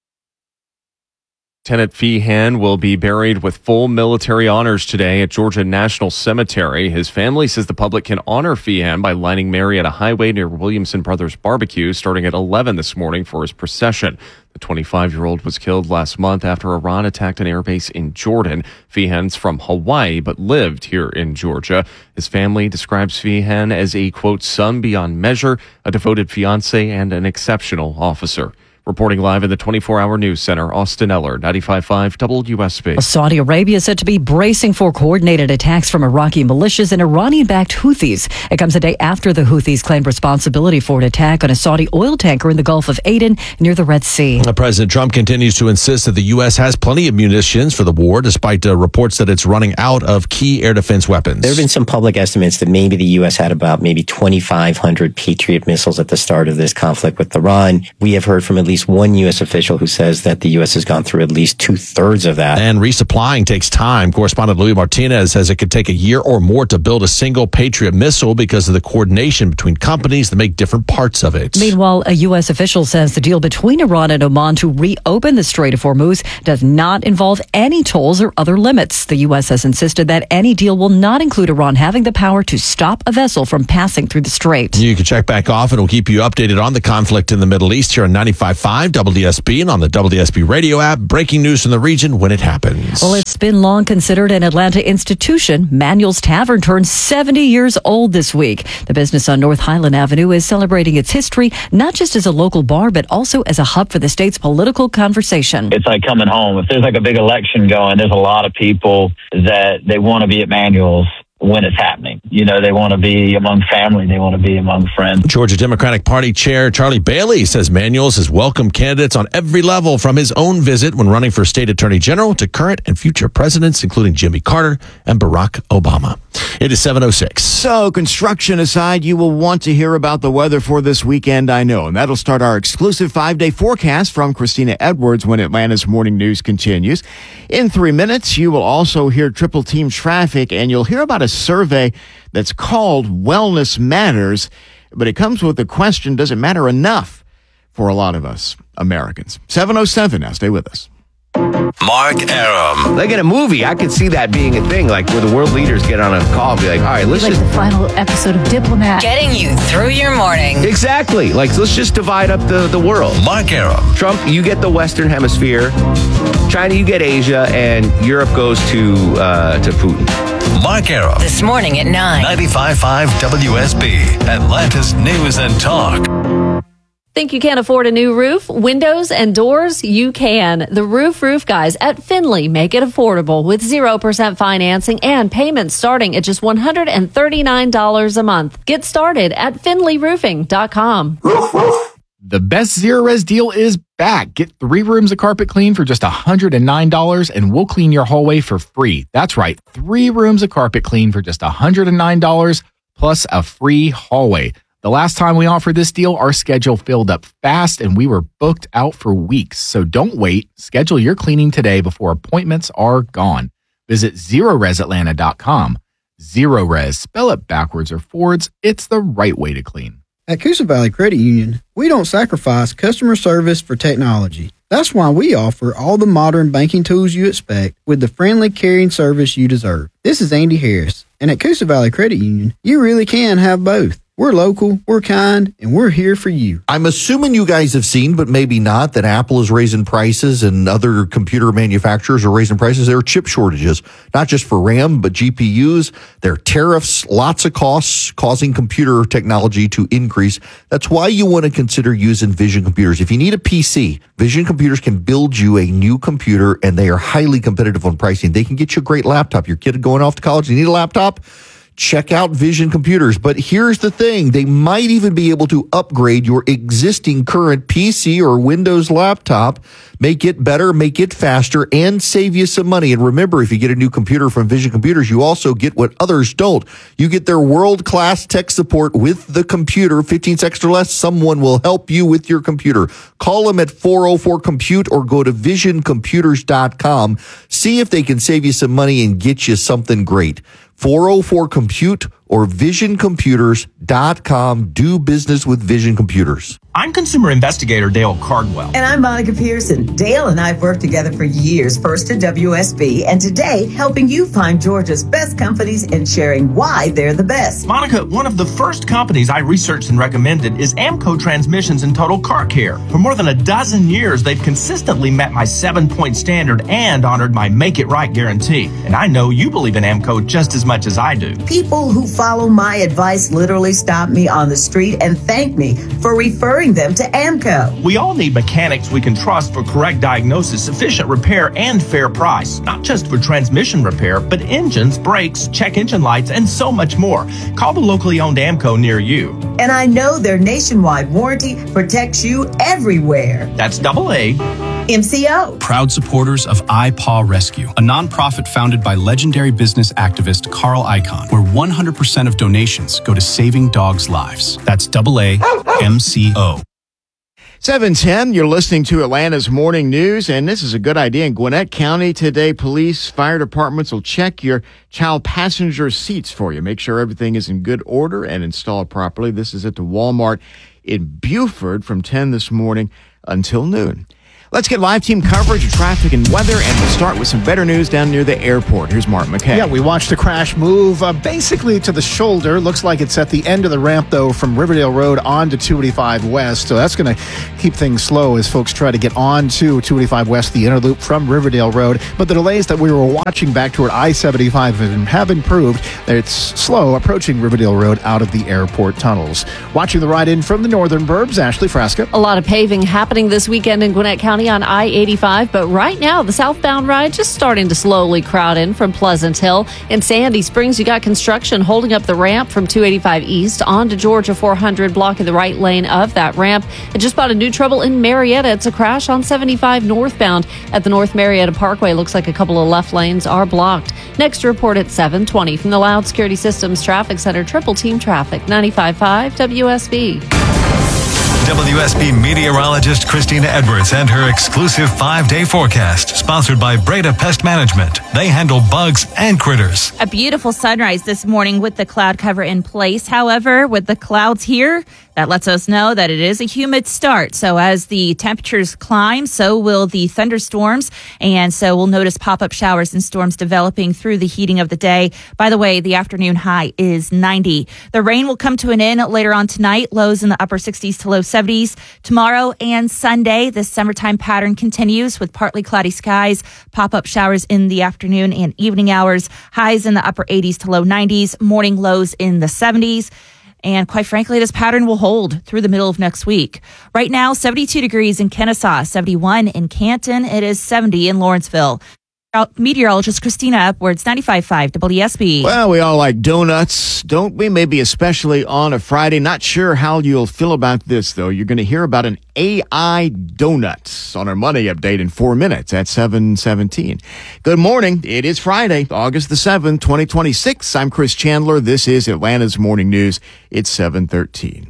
Speaker 14: Lieutenant Feehan will be buried with full military honors today at Georgia National Cemetery. His family says the public can honor Feehan by lining Marietta Highway near Williamson Brothers Barbecue starting at eleven this morning for his procession. The twenty-five-year-old was killed last month after Iran attacked an airbase in Jordan. Feehan's from Hawaii but lived here in Georgia. His family describes Feehan as a, quote, son beyond measure, a devoted fiancé, and an exceptional officer. Reporting live in the twenty-four hour news center, Austin Eller, ninety-five point five W S B.
Speaker 2: Saudi Arabia is said to be bracing for coordinated attacks from Iraqi militias and Iranian-backed Houthis. It comes a day after the Houthis claimed responsibility for an attack on a Saudi oil tanker in the Gulf of Aden near the Red Sea.
Speaker 15: President Trump continues to insist that the U S has plenty of munitions for the war, despite uh, reports that it's running out of key air defense weapons.
Speaker 5: There have been some public estimates that maybe the U S had about maybe twenty-five hundred Patriot missiles at the start of this conflict with Iran. We have heard from at least one U S official who says that the U S has gone through at least two-thirds of that.
Speaker 15: And resupplying takes time. Correspondent Louis Martinez says it could take a year or more to build a single Patriot missile because of the coordination between companies that make different parts of it.
Speaker 2: Meanwhile, a U S official says the deal between Iran and Oman to reopen the Strait of Hormuz does not involve any tolls or other limits. The U S has insisted that any deal will not include Iran having the power to stop a vessel from passing through the strait.
Speaker 15: You can check back off and we'll keep you updated on the conflict in the Middle East here on ninety-five point five W S B and on the W S B radio app. Breaking news from the region when it happens.
Speaker 2: Well, it's been long considered an Atlanta institution. Manuel's Tavern turned seventy years old this week. The business on North Highland Avenue is celebrating its history, not just as a local bar, but also as a hub for the state's political conversation.
Speaker 7: It's like coming home. If there's like a big election going, there's a lot of people that they want to be at Manuel's when it's happening. You know, they want to be among family. They want to be among friends.
Speaker 15: Georgia Democratic Party Chair Charlie Bailey says Manuel's has welcomed candidates on every level, from his own visit when running for state attorney general to current and future presidents, including Jimmy Carter and Barack Obama. It is seven oh six.
Speaker 1: So, construction aside, you will want to hear about the weather for this weekend, I know. And that'll start our exclusive five-day forecast from Christina Edwards when Atlanta's Morning News continues. In three minutes, you will also hear Triple Team Traffic, and you'll hear about a survey that's called Wellness Matters, but it comes with the question, does it matter enough for a lot of us Americans? seven oh seven now. Stay with us.
Speaker 10: Mark Arum.
Speaker 11: Like in a movie, I could see that being a thing, like where the world leaders get on a call and be like, all right, let's
Speaker 16: like
Speaker 11: just...
Speaker 16: the final episode of Diplomat.
Speaker 17: Getting you through your morning.
Speaker 11: Exactly. Like, let's just divide up the, the world.
Speaker 10: Mark Arum.
Speaker 11: Trump, you get the Western Hemisphere. China, you get Asia. And Europe goes to uh, to Putin.
Speaker 10: Mark Arum.
Speaker 17: This morning at nine.
Speaker 10: ninety-five point five W S B. Atlanta's News and Talk.
Speaker 6: Think you can't afford a new roof, windows, and doors? You can. The Roof Roof Guys at Finley make it affordable with zero percent financing and payments starting at just one hundred thirty-nine dollars a month. Get started at finley roofing dot com.
Speaker 32: The best Zero Res deal is back. Get three rooms of carpet clean for just one hundred nine dollars and we'll clean your hallway for free. That's right, three rooms of carpet clean for just one hundred nine dollars plus a free hallway. The last time we offered this deal, our schedule filled up fast and we were booked out for weeks. So don't wait. Schedule your cleaning today before appointments are gone. Visit zero res atlanta dot com. Zero Res, spell it backwards or forwards. It's the right way to clean.
Speaker 19: At Coosa Valley Credit Union, we don't sacrifice customer service for technology. That's why we offer all the modern banking tools you expect with the friendly, caring service you deserve. This is Andy Harris, and at Coosa Valley Credit Union, you really can have both. We're local, we're kind, and we're here for you.
Speaker 22: I'm assuming you guys have seen, but maybe not, that Apple is raising prices and other computer manufacturers are raising prices. There are chip shortages, not just for RAM, but G P Us. There are tariffs, lots of costs causing computer technology to increase. That's why you want to consider using Vision Computers. If you need a P C, Vision Computers can build you a new computer, and they are highly competitive on pricing. They can get you a great laptop. Your kid going off to college, you need a laptop? Check out Vision Computers. But here's the thing. They might even be able to upgrade your existing current P C or Windows laptop, make it better, make it faster, and save you some money. And remember, if you get a new computer from Vision Computers, you also get what others don't. You get their world-class tech support with the computer. fifteen seconds or less, someone will help you with your computer. Call them at four oh four compute or go to vision computers dot com. See if they can save you some money and get you something great. four oh four compute or vision computers dot com. Do business with Vision Computers.
Speaker 24: I'm consumer investigator Dale Cardwell.
Speaker 25: And I'm Monica Pearson. Dale and I have worked together for years, first at W S B, and today helping you find Georgia's best companies and sharing why they're the best.
Speaker 24: Monica, one of the first companies I researched and recommended is Amco Transmissions and Total Car Care. For more than a dozen years, they've consistently met my seven-point standard and honored my Make It Right guarantee. And I know you believe in Amco just as much as I do.
Speaker 25: People who follow my advice literally stop me on the street and thank me for referring them to AMCO.
Speaker 24: We all need mechanics we can trust for correct diagnosis, efficient repair, and fair price. Not just for transmission repair, but engines, brakes, check engine lights, and so much more. Call the locally owned AMCO near you.
Speaker 25: And I know their nationwide warranty protects you everywhere.
Speaker 24: That's double A
Speaker 25: M C O.
Speaker 3: Proud supporters of iPaw Rescue, a nonprofit founded by legendary business activist Carl Icahn, where one hundred percent of donations go to saving dogs' lives. That's double A M C O.
Speaker 1: seven ten, you're listening to Atlanta's Morning News, and this is a good idea. In Gwinnett County today, police, fire departments will check your child passenger seats for you. Make sure everything is in good order and installed properly. This is at the Walmart in Buford from ten this morning until noon. Let's get live team coverage of traffic and weather, and we'll start with some better news down near the airport. Here's Mark McKay.
Speaker 12: Yeah, we watched the crash move uh, basically to the shoulder. Looks like it's at the end of the ramp, though, from Riverdale Road on to two eighty-five West. So that's going to keep things slow as folks try to get on to two eighty-five West, the inner loop from Riverdale Road. But the delays that we were watching back toward I seventy-five have improved. It's slow approaching Riverdale Road out of the airport tunnels. Watching the ride in from the northern burbs, Ashley Frasca.
Speaker 6: A lot of paving happening this weekend in Gwinnett County on I eighty-five, but right now the southbound ride just starting to slowly crowd in from Pleasant Hill. In Sandy Springs, you got construction holding up the ramp from two eighty-five East onto Georgia four hundred, blocking the right lane of that ramp. And just spotted new trouble in Marietta. It's a crash on seventy-five northbound at the North Marietta Parkway. Looks like a couple of left lanes are blocked. Next report at seven twenty from the Loud Security Systems Traffic Center, Triple Team Traffic, ninety-five point five W S B.
Speaker 10: W S B meteorologist Christina Edwards and her exclusive five-day forecast, sponsored by Breda Pest Management. They handle bugs and critters.
Speaker 8: A beautiful sunrise this morning with the cloud cover in place. However, with the clouds here, that lets us know that it is a humid start. So as the temperatures climb, so will the thunderstorms. And so we'll notice pop-up showers and storms developing through the heating of the day. By the way, the afternoon high is ninety. The rain will come to an end later on tonight. Lows in the upper sixties to low seventies. Tomorrow and Sunday, this summertime pattern continues with partly cloudy skies, pop-up showers in the afternoon and evening hours, highs in the upper eighties to low nineties, morning lows in the seventies. And quite frankly, this pattern will hold through the middle of next week. Right now, seventy-two degrees in Kennesaw, seventy-one in Canton. It is seventy in Lawrenceville. Meteorologist Christina Edwards, ninety-five point five W S B.
Speaker 1: Well, we all like donuts, don't we? Maybe especially on a Friday. Not sure how you'll feel about this, though. You're going to hear about an A I donut on our Money Update in four minutes at seven seventeen. Good morning. It is Friday, August the seventh, twenty twenty-six. I'm Chris Chandler. This is Atlanta's Morning News. It's seven thirteen.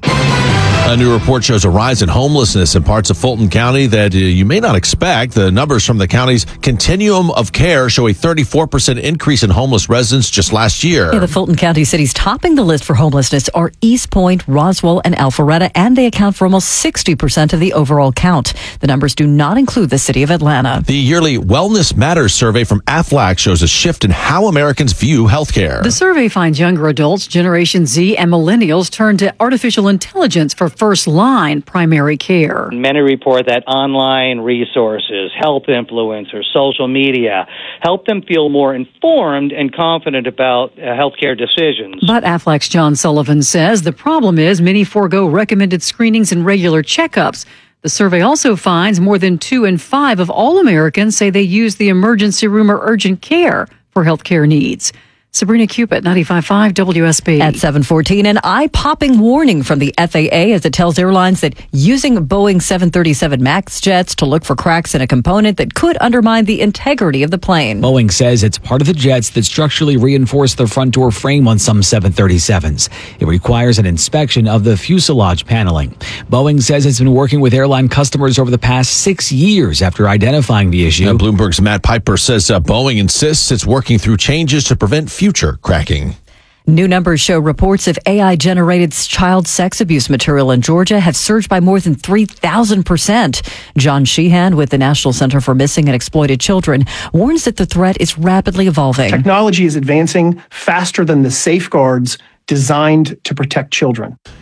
Speaker 15: A new report shows a rise in homelessness in parts of Fulton County that uh, you may not expect. The numbers from the county's Continuum of Care show a thirty-four percent increase in homeless residents just last year.
Speaker 2: Yeah, the Fulton County cities topping the list for homelessness are East Point, Roswell, and Alpharetta, and they account for almost sixty percent of the overall count. The numbers do not include the city of Atlanta.
Speaker 15: The yearly Wellness Matters survey from AFLAC shows a shift in how Americans view healthcare.
Speaker 4: The survey finds younger adults, Generation Z, and millennials turn to artificial intelligence for first-line primary care.
Speaker 18: Many report that online resources, health influencers, social media help them feel more informed and confident about uh, healthcare decisions.
Speaker 4: But AFLAC's John Sullivan says the problem is many forego recommended screenings and regular checkups. The survey also finds more than two in five of all Americans say they use the emergency room or urgent care for healthcare needs. Sabrina Cupid, ninety-five point five W S B.
Speaker 2: At seven fourteen, an eye-popping warning from the F A A as it tells airlines that using Boeing seven thirty-seven MAX jets to look for cracks in a component that could undermine the integrity of the plane.
Speaker 20: Boeing says it's part of the jets that structurally reinforce the front door frame on some seven thirty-sevens. It requires an inspection of the fuselage paneling. Boeing says it's been working with airline customers over the past six years after identifying the issue.
Speaker 15: And Bloomberg's Matt Piper says uh, Boeing insists it's working through changes to prevent future cracking.
Speaker 2: New numbers show reports of A I-generated child sex abuse material in Georgia have surged by more than three thousand percent. John Sheehan with the National Center for Missing and Exploited Children warns that the threat is rapidly evolving.
Speaker 21: Technology is advancing faster than the safeguards designed to protect children.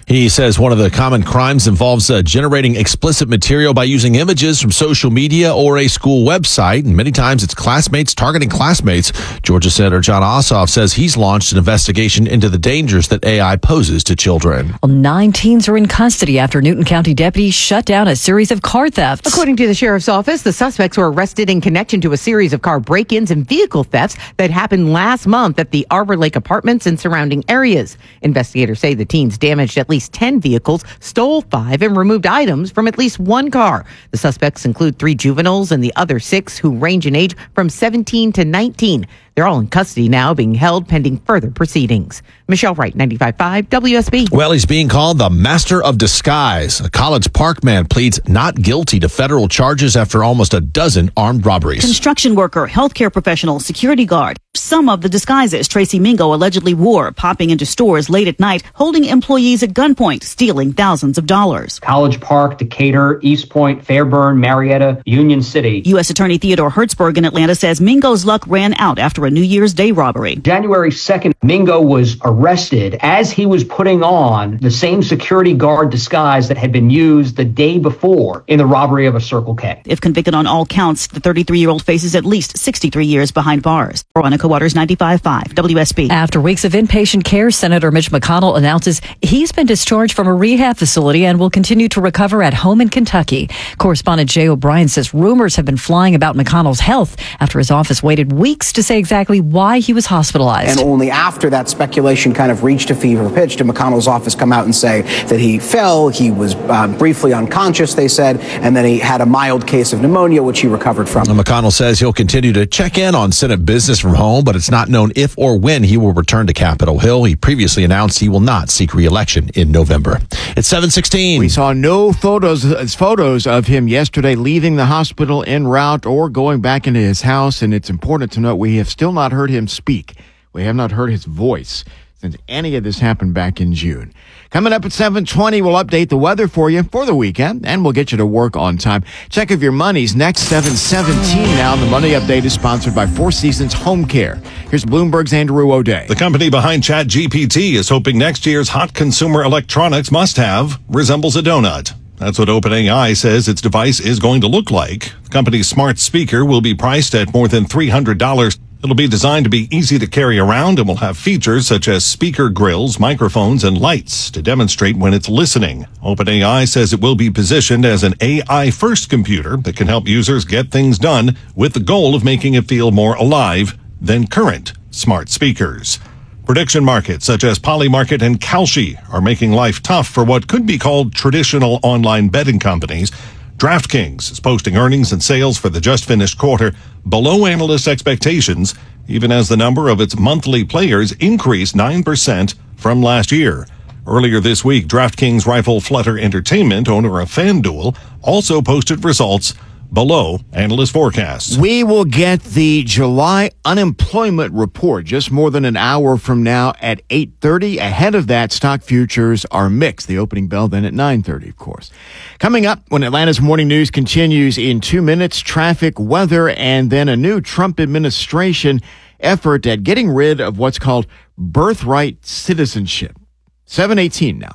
Speaker 15: He says one of the common crimes involves uh, generating explicit material by using images from social media or a school website. And many times it's classmates targeting classmates. Georgia Senator John Ossoff says he's launched an investigation into the dangers that A I poses to children.
Speaker 2: Well, nine teens are in custody after Newton County deputies shut down a series of car thefts.
Speaker 5: According to the sheriff's office, the suspects were arrested in connection to a series of car break-ins and vehicle thefts that happened last month at the Arbor Lake Apartments and surrounding areas. Investigators say the teens damaged at least ten vehicles, stole five, and removed items from at least one car. The suspects include three juveniles and the other six who range in age from seventeen to nineteen. They're all in custody now, being held pending further proceedings. Michelle Wright, ninety-five point five W S B.
Speaker 15: Well, he's being called the Master of Disguise. A College Park man pleads not guilty to federal charges after almost a dozen armed robberies.
Speaker 9: Construction worker, healthcare professional, security guard. Some of the disguises Tracy Mingo allegedly wore, popping into stores late at night, holding employees at gunpoint, stealing thousands of dollars.
Speaker 13: College Park, Decatur, East Point, Fairburn, Marietta, Union City.
Speaker 9: U S Attorney Theodore Hertzberg in Atlanta says Mingo's luck ran out after a New Year's Day robbery.
Speaker 13: January second, Mingo was arrested as he was putting on the same security guard disguise that had been used the day before in the robbery of a Circle K.
Speaker 9: If convicted on all counts, the thirty-three-year-old faces at least sixty-three years behind bars. Veronica Waters, ninety-five point five W S B.
Speaker 2: After weeks of inpatient care, Senator Mitch McConnell announces he's been discharged from a rehab facility and will continue to recover at home in Kentucky. Correspondent Jay O'Brien says rumors have been flying about McConnell's health after his office waited weeks to say exactly why he was hospitalized.
Speaker 14: And only after that speculation kind of reached a fever pitch did McConnell's office come out and say that he fell, he was uh, briefly unconscious, they said, and then he had a mild case of pneumonia, which he recovered from.
Speaker 15: McConnell says he'll continue to check in on Senate business from home, but it's not known if or when he will return to Capitol Hill. He previously announced he will not seek re-election in November. It's seven sixteen.
Speaker 1: We saw no photos, photos of him yesterday leaving the hospital en route or going back into his house, and it's important to note we have still not heard him speak. We have not heard his voice since any of this happened back in June. Coming up at seven twenty, we'll update the weather for you for the weekend, and we'll get you to work on time. Check if your money's next. Seven seventeen now. The Money Update is sponsored by Four Seasons Home Care. Here's Bloomberg's Andrew O'Day.
Speaker 21: The company behind ChatGPT is hoping next year's hot consumer electronics must-have resembles a donut. That's what OpenAI says its device is going to look like. The company's smart speaker will be priced at more than three hundred dollars. It'll be designed to be easy to carry around and will have features such as speaker grills, microphones, and lights to demonstrate when it's listening. OpenAI says it will be positioned as an A I-first computer that can help users get things done with the goal of making it feel more alive than current smart speakers. Prediction markets such as Polymarket and Kalshi are making life tough for what could be called traditional online betting companies. DraftKings is posting earnings and sales for the just finished quarter below analyst expectations, even as the number of its monthly players increased nine percent from last year. Earlier this week, DraftKings rival Flutter Entertainment, owner of FanDuel, also posted results below analyst forecasts.
Speaker 1: We will get the July unemployment report just more than an hour from now at eight thirty. Ahead of that, stock futures are mixed. The opening bell then at nine thirty, of course. Coming up, when Atlanta's Morning News continues in two minutes, traffic, weather, and then a new Trump administration effort at getting rid of what's called birthright citizenship. seven eighteen now.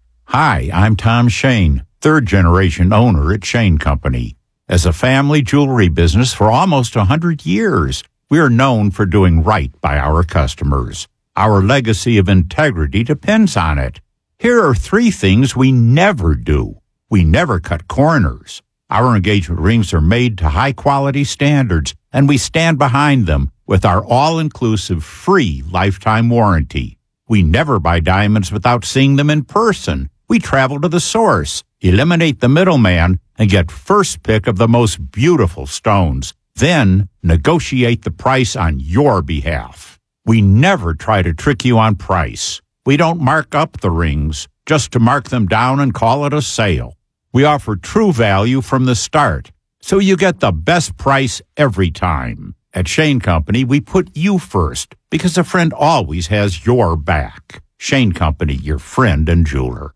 Speaker 23: Hi, I'm Tom Shane, third-generation owner at Shane Company. As a family jewelry business for almost one hundred years, we are known for doing right by our customers. Our legacy of integrity depends on it. Here are three things we never do. We never cut corners. Our engagement rings are made to high-quality standards, and we stand behind them with our all-inclusive free lifetime warranty. We never buy diamonds without seeing them in person. We travel to the source, eliminate the middleman, and get first pick of the most beautiful stones. Then negotiate the price on your behalf. We never try to trick you on price. We don't mark up the rings just to mark them down and call it a sale. We offer true value from the start, so you get the best price every time. At Shane Company, we put you first because a friend always has your back. Shane Company, your friend and jeweler.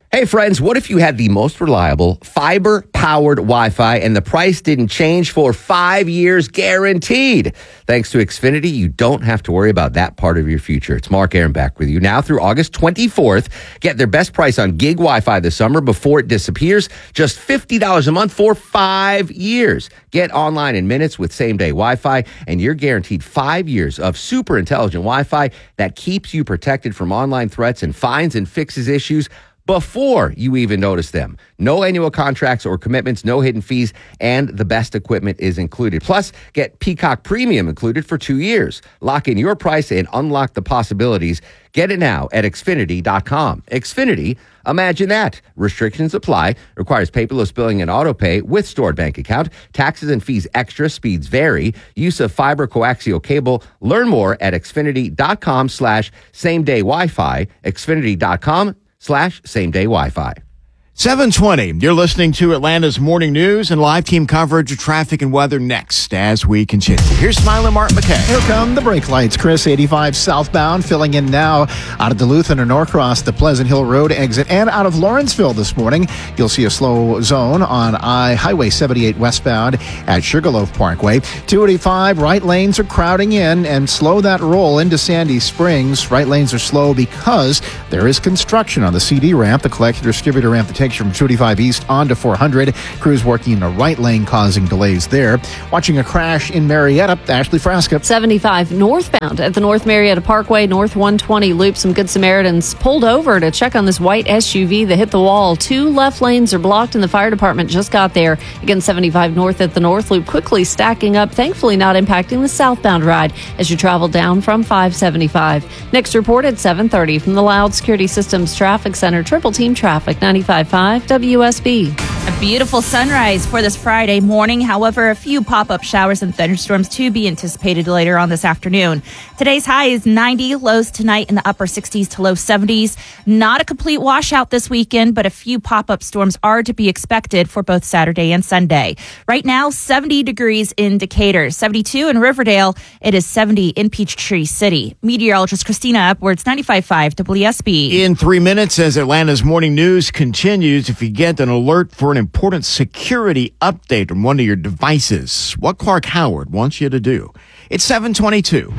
Speaker 7: Hey friends, what if you had the most reliable fiber-powered Wi-Fi and the price didn't change for five years guaranteed? Thanks to Xfinity, you don't have to worry about that part of your future. It's Mark Aaron back with you now through August twenty-fourth. Get their best price on gig Wi-Fi this summer before it disappears. Just fifty dollars a month for five years. Get online in minutes with same-day Wi-Fi, and you're guaranteed five years of super intelligent Wi-Fi that keeps you protected from online threats and finds and fixes issues before you even notice them. No annual contracts or commitments, no hidden fees, and the best equipment is included. Plus, get Peacock Premium included for two years. Lock in your price and unlock the possibilities. Get it now at Xfinity dot com. Xfinity, imagine that. Restrictions apply. Requires paperless billing and auto pay with stored bank account. Taxes and fees extra. Speeds vary. Use of fiber coaxial cable. Learn more at Xfinity dot com slash same day Wi-Fi. Xfinity dot com slash same day Wi-Fi.
Speaker 1: seven twenty, you're listening to Atlanta's Morning News and live team coverage of traffic and weather next as we continue. Here's Smiling Mark McKay.
Speaker 12: Here come the brake lights. Chris, eighty-five southbound, filling in now out of Duluth and Norcross, the Pleasant Hill Road exit, and out of Lawrenceville this morning. You'll see a slow zone on I Highway seventy-eight westbound at Sugarloaf Parkway. two eighty-five, right lanes are crowding in and slow that roll into Sandy Springs. Right lanes are slow because there is construction on the C D ramp, the collector distributor ramp that takes from two eighty-five east onto four hundred. Crews working in the right lane causing delays there. Watching a crash in Marietta, Ashley Frasca.
Speaker 6: seventy-five northbound at the North Marietta Parkway, North one twenty loop. Some Good Samaritans pulled over to check on this white S U V that hit the wall. Two left lanes are blocked and the fire department just got there. Again, seventy-five north at the North Loop quickly stacking up, thankfully not impacting the southbound ride as you travel down from five seventy-five. Next report at seven thirty from the Loud Security Systems Traffic Center. Triple Team Traffic, ninety-five point five W S B.
Speaker 8: A beautiful sunrise for this Friday morning. However, a few pop-up showers and thunderstorms to be anticipated later on this afternoon. Today's high is ninety, lows tonight in the upper sixties to low seventies. Not a complete washout this weekend, but a few pop-up storms are to be expected for both Saturday and Sunday. Right now, seventy degrees in Decatur, seventy-two in Riverdale. It is seventy in Peachtree City. Meteorologist Christina Edwards, ninety-five point five W S B.
Speaker 1: In three minutes, as Atlanta's Morning News continues, if you get an alert for an important security update on one of your devices, what Clark Howard wants you to do. It's seven twenty-two.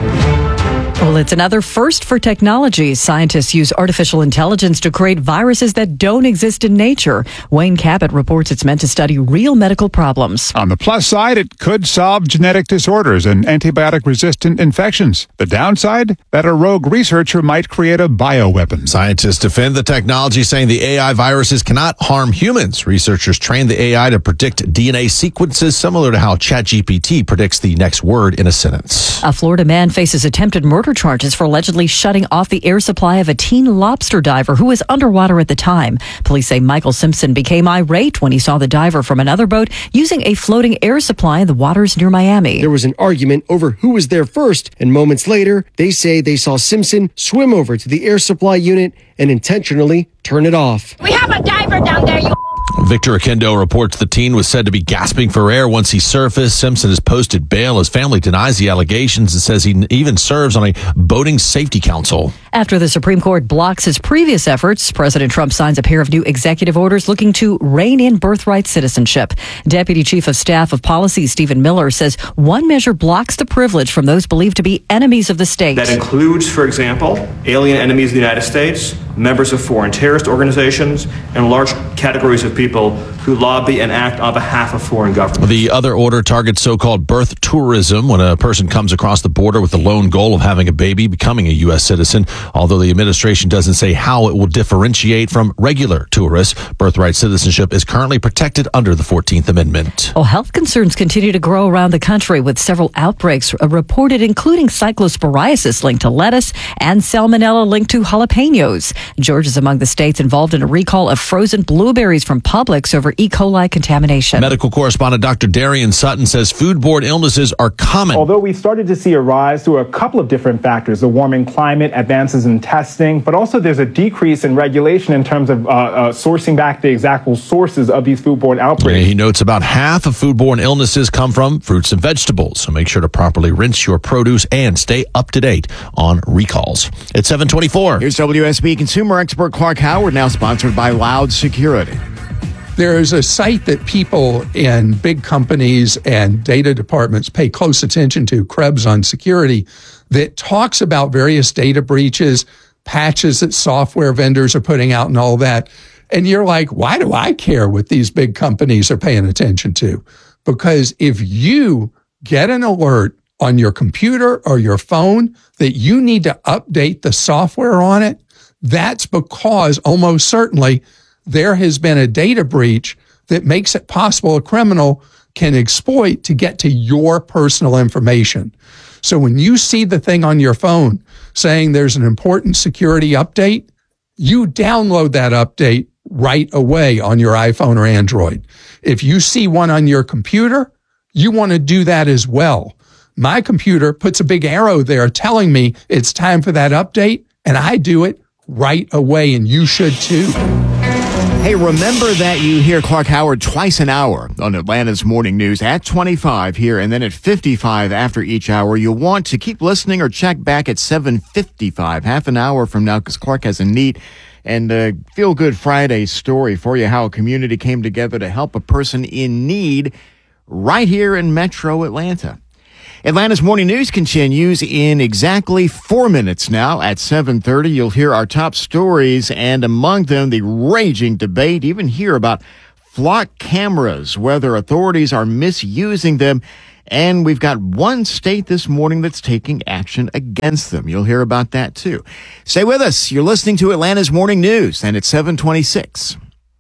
Speaker 2: Well, it's another first for technology. Scientists use artificial intelligence to create viruses that don't exist in nature. Wayne Cabot reports it's meant to study real medical problems.
Speaker 11: On the plus side, it could solve genetic disorders and antibiotic-resistant infections. The downside, that a rogue researcher might create a bioweapon.
Speaker 15: Scientists defend the technology, saying the A I viruses cannot harm humans. Researchers train the A I to predict D N A sequences, similar to how ChatGPT predicts the next word in a sentence.
Speaker 2: A Florida man faces attempted murder charges for allegedly shutting off the air supply of a teen lobster diver who was underwater at the time. Police say Michael Simpson became irate when he saw the diver from another boat using a floating air supply in the waters near Miami.
Speaker 16: There was an argument over who was there first, and moments later, they say they saw Simpson swim over to the air supply unit and intentionally turn it off.
Speaker 17: We have a diver down there, you
Speaker 15: Victor Akendo reports the teen was said to be gasping for air once he surfaced. Simpson has posted bail. His family denies the allegations and says he even serves on a boating safety council.
Speaker 2: After the Supreme Court blocks his previous efforts, President Trump signs a pair of new executive orders looking to rein in birthright citizenship. Deputy Chief of Staff of Policy Stephen Miller says one measure blocks the privilege from those believed to be enemies of the state.
Speaker 19: That includes, for example, alien enemies of the United States, members of foreign terrorist organizations, and large categories of people who lobby and act on behalf of foreign governments.
Speaker 15: The other order targets so-called birth tourism, when a person comes across the border with the lone goal of having a baby, becoming a U S citizen. Although the administration doesn't say how it will differentiate from regular tourists, birthright citizenship is currently protected under the fourteenth Amendment.
Speaker 2: Well, health concerns continue to grow around the country with several outbreaks reported, including cyclosporiasis linked to lettuce and salmonella linked to jalapenos. Georgia's among the states involved in a recall of frozen blueberries from Publix over E. coli contamination.
Speaker 15: Medical correspondent Doctor Darian Sutton says foodborne illnesses are common.
Speaker 26: Although we started to see a rise through a couple of different factors, the warming climate, advances in testing, but also there's a decrease in regulation in terms of uh, uh, sourcing back the exact sources of these foodborne outbreaks.
Speaker 15: He notes about half of foodborne illnesses come from fruits and vegetables, so make sure to properly rinse your produce and stay up to date on recalls. It's seven twenty-four.
Speaker 1: Here's W S B Consumer consumer expert Clark Howard, now sponsored by Loud Security.
Speaker 3: There is a site that people in big companies and data departments pay close attention to, Krebs on Security, that talks about various data breaches, patches that software vendors are putting out and all that. And you're like, why do I care what these big companies are paying attention to? Because if you get an alert on your computer or your phone that you need to update the software on it, that's because almost certainly there has been a data breach that makes it possible a criminal can exploit to get to your personal information. So when you see the thing on your phone saying there's an important security update, you download that update right away on your iPhone or Android. If you see one on your computer, you want to do that as well. My computer puts a big arrow there telling me it's time for that update, and I do it right away, and you should too.
Speaker 1: Hey, remember that you hear Clark Howard twice an hour on Atlanta's Morning News at twenty-five here and then at fifty-five after each hour. You'll want to keep listening or check back at seven fifty-five, half an hour from now, because Clark has a neat and uh, feel-good Friday story for you, how a community came together to help a person in need right here in Metro Atlanta. Atlanta's Morning News continues in exactly four minutes now. At seven thirty, you'll hear our top stories, and among them, the raging debate, even hear about flock cameras, whether authorities are misusing them. And we've got one state this morning that's taking action against them. You'll hear about that, too. Stay with us. You're listening to Atlanta's Morning News, and it's seven twenty-six.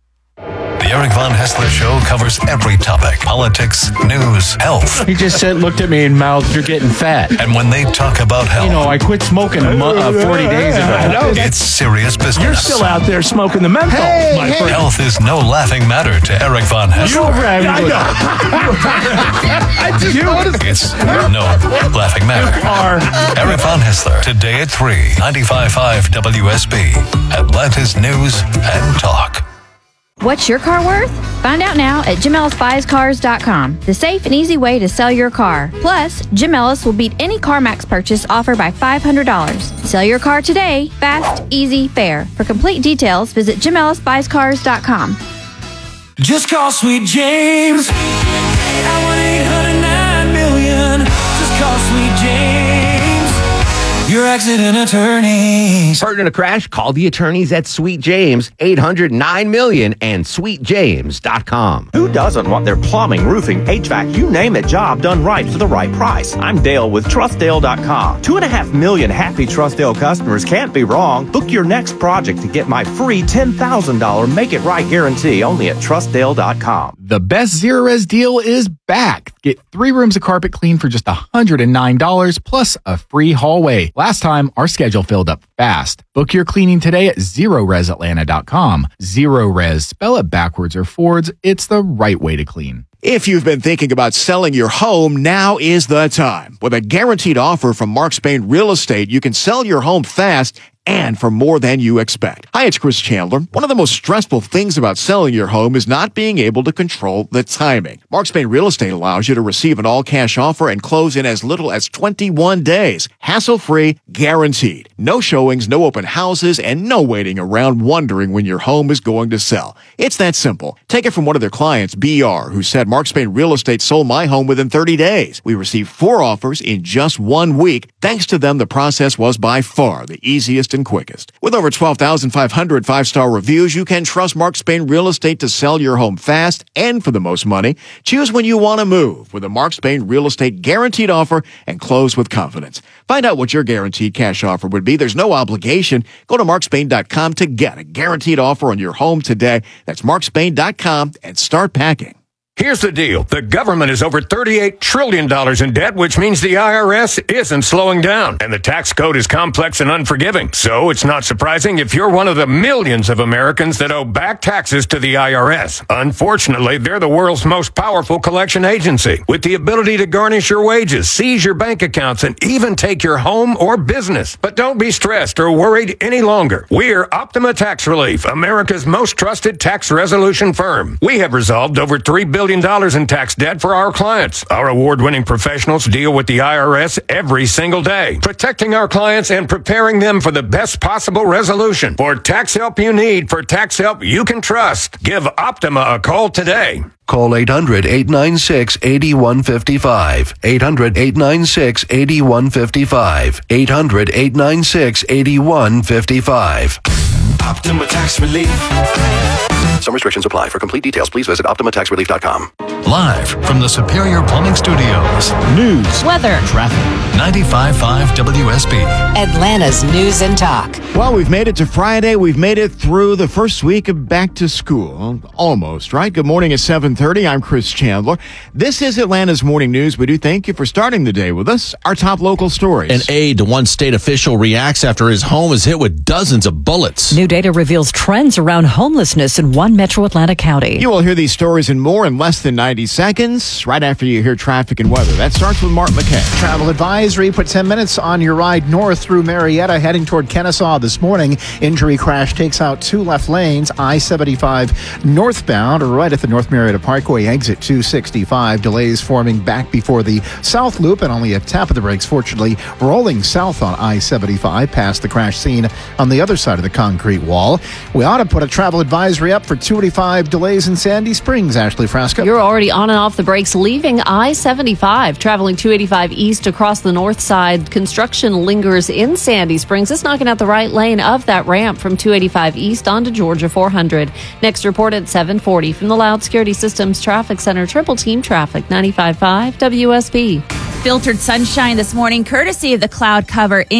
Speaker 10: The Eric Von Haessler Show covers every topic: politics, news, health.
Speaker 18: He just said, looked at me and mouthed, "You're getting fat."
Speaker 10: And when they talk about health,
Speaker 18: you know, I quit smoking a mo- uh, forty days ago.
Speaker 10: It's serious business.
Speaker 18: You're still out there smoking the menthol, hey, my
Speaker 10: hey.
Speaker 18: friend.
Speaker 10: Health is no laughing matter to Eric Von Haessler.
Speaker 18: You're right. I know.
Speaker 10: I just noticed. It's no laughing matter. Eric Von Haessler, today at three, ninety-five point five W S B, Atlanta's News and Talk.
Speaker 22: What's your car worth? Find out now at Jim Ellis Buys Cars dot com, the safe and easy way to sell your car. Plus, Jim Ellis will beat any CarMax purchase offer by five hundred dollars. Sell your car today, fast, easy, fair. For complete details, visit Jim Ellis Buys Cars dot com.
Speaker 24: Just call Sweet James at one eight hundred nine million. Just call Sweet James, your accident attorneys.
Speaker 7: Hurt in a crash? Call the attorneys at Sweet James, eight hundred nine million and sweet james dot com.
Speaker 25: Who doesn't want their plumbing, roofing, H V A C, you name it, job done right for the right price? I'm Dale with trust dale dot com. Two and a half million happy Trustdale customers can't be wrong. Book your next project to get my free ten thousand dollars Make It Right guarantee only at trust dale dot com.
Speaker 27: The best Zerorez deal is back. Get three rooms of carpet clean for just one hundred nine dollars plus a free hallway. Last time, our schedule filled up fast. Book your cleaning today at zero res atlanta dot com. Zerorez, spell it backwards or forwards. It's the right way to clean.
Speaker 1: If you've been thinking about selling your home, now is the time. With a guaranteed offer from Mark Spain Real Estate, you can sell your home fast and for more than you expect. Hi, it's Chris Chandler. One of the most stressful things about selling your home is not being able to control the timing. Mark Spain Real Estate allows you to receive an all-cash offer and close in as little as twenty-one days. Hassle-free, guaranteed. No showings, no open houses, and no waiting around wondering when your home is going to sell. It's that simple. Take it from one of their clients, B R, who said, Mark Spain Real Estate sold my home within thirty days. We received four offers in just one week. Thanks to them, the process was by far the easiest and quickest. With over twelve thousand five hundred five-star reviews, you can trust Mark Spain Real Estate to sell your home fast and for the most money. Choose when you want to move with a Mark Spain Real Estate guaranteed offer and close with confidence. Find out what your guaranteed cash offer would be. There's no obligation. Go to mark spain dot com to get a guaranteed offer on your home today. That's mark spain dot com and start packing.
Speaker 28: Here's the deal. The government is over thirty-eight trillion dollars in debt, which means the I R S isn't slowing down. And the tax code is complex and unforgiving. So it's not surprising if you're one of the millions of Americans that owe back taxes to the I R S. Unfortunately, they're the world's most powerful collection agency, with the ability to garnish your wages, seize your bank accounts, and even take your home or business. But don't be stressed or worried any longer. We're Optima Tax Relief, America's most trusted tax resolution firm. We have resolved over three billion billion dollars in tax debt for our clients. Our award-winning professionals deal with the I R S every single day, protecting our clients and preparing them for the best possible resolution. For tax help you need, for tax help you can trust, give Optima a call today.
Speaker 4: Call eight hundred, eight nine six, eight one five five. eight hundred, eight nine six, eight one five five. eight hundred, eight nine six, eight one five five.
Speaker 24: Optima Tax Relief.
Speaker 4: Some restrictions apply. For complete details, please visit optima tax relief dot com.
Speaker 10: Live from the Superior Plumbing Studios.
Speaker 1: News,
Speaker 10: weather, traffic. ninety-five point five W S B.
Speaker 5: Atlanta's News and Talk.
Speaker 1: Well, we've made it to Friday. We've made it through the first week of back to school. Almost, right? Good morning at seven thirty. I'm Chris Chandler. This is Atlanta's Morning News. We do thank you for starting the day with us. Our top local stories.
Speaker 15: An aide to one state official reacts after his home is hit with dozens of bullets.
Speaker 2: New data reveals trends around homelessness in one metro Atlanta county.
Speaker 1: You will hear these stories and more in less than ninety seconds, right after you hear traffic and weather. That starts with Mark McKay.
Speaker 12: Travel advisory. Put ten minutes on your ride north through Marietta, heading toward Kennesaw this morning. Injury crash takes out two left lanes. I seventy-five northbound, right at the North Marietta Parkway exit two sixty-five. Delays forming back before the South Loop and only a tap of the brakes, fortunately, rolling south on I seventy-five past the crash scene on the other side of the concrete wall. We ought to put a travel advisory up for two eighty-five delays in Sandy Springs. Ashley Frasco.
Speaker 6: You're already on and off the brakes leaving I seventy-five, traveling two eighty-five east across the north side. Construction lingers in Sandy Springs. It's knocking out the right lane of that ramp from two eighty-five east onto Georgia four hundred. Next report at seven forty from the Loud Security Systems Traffic Center. Triple Team Traffic, ninety-five point five W S B.
Speaker 8: Filtered sunshine this morning, courtesy of the cloud cover.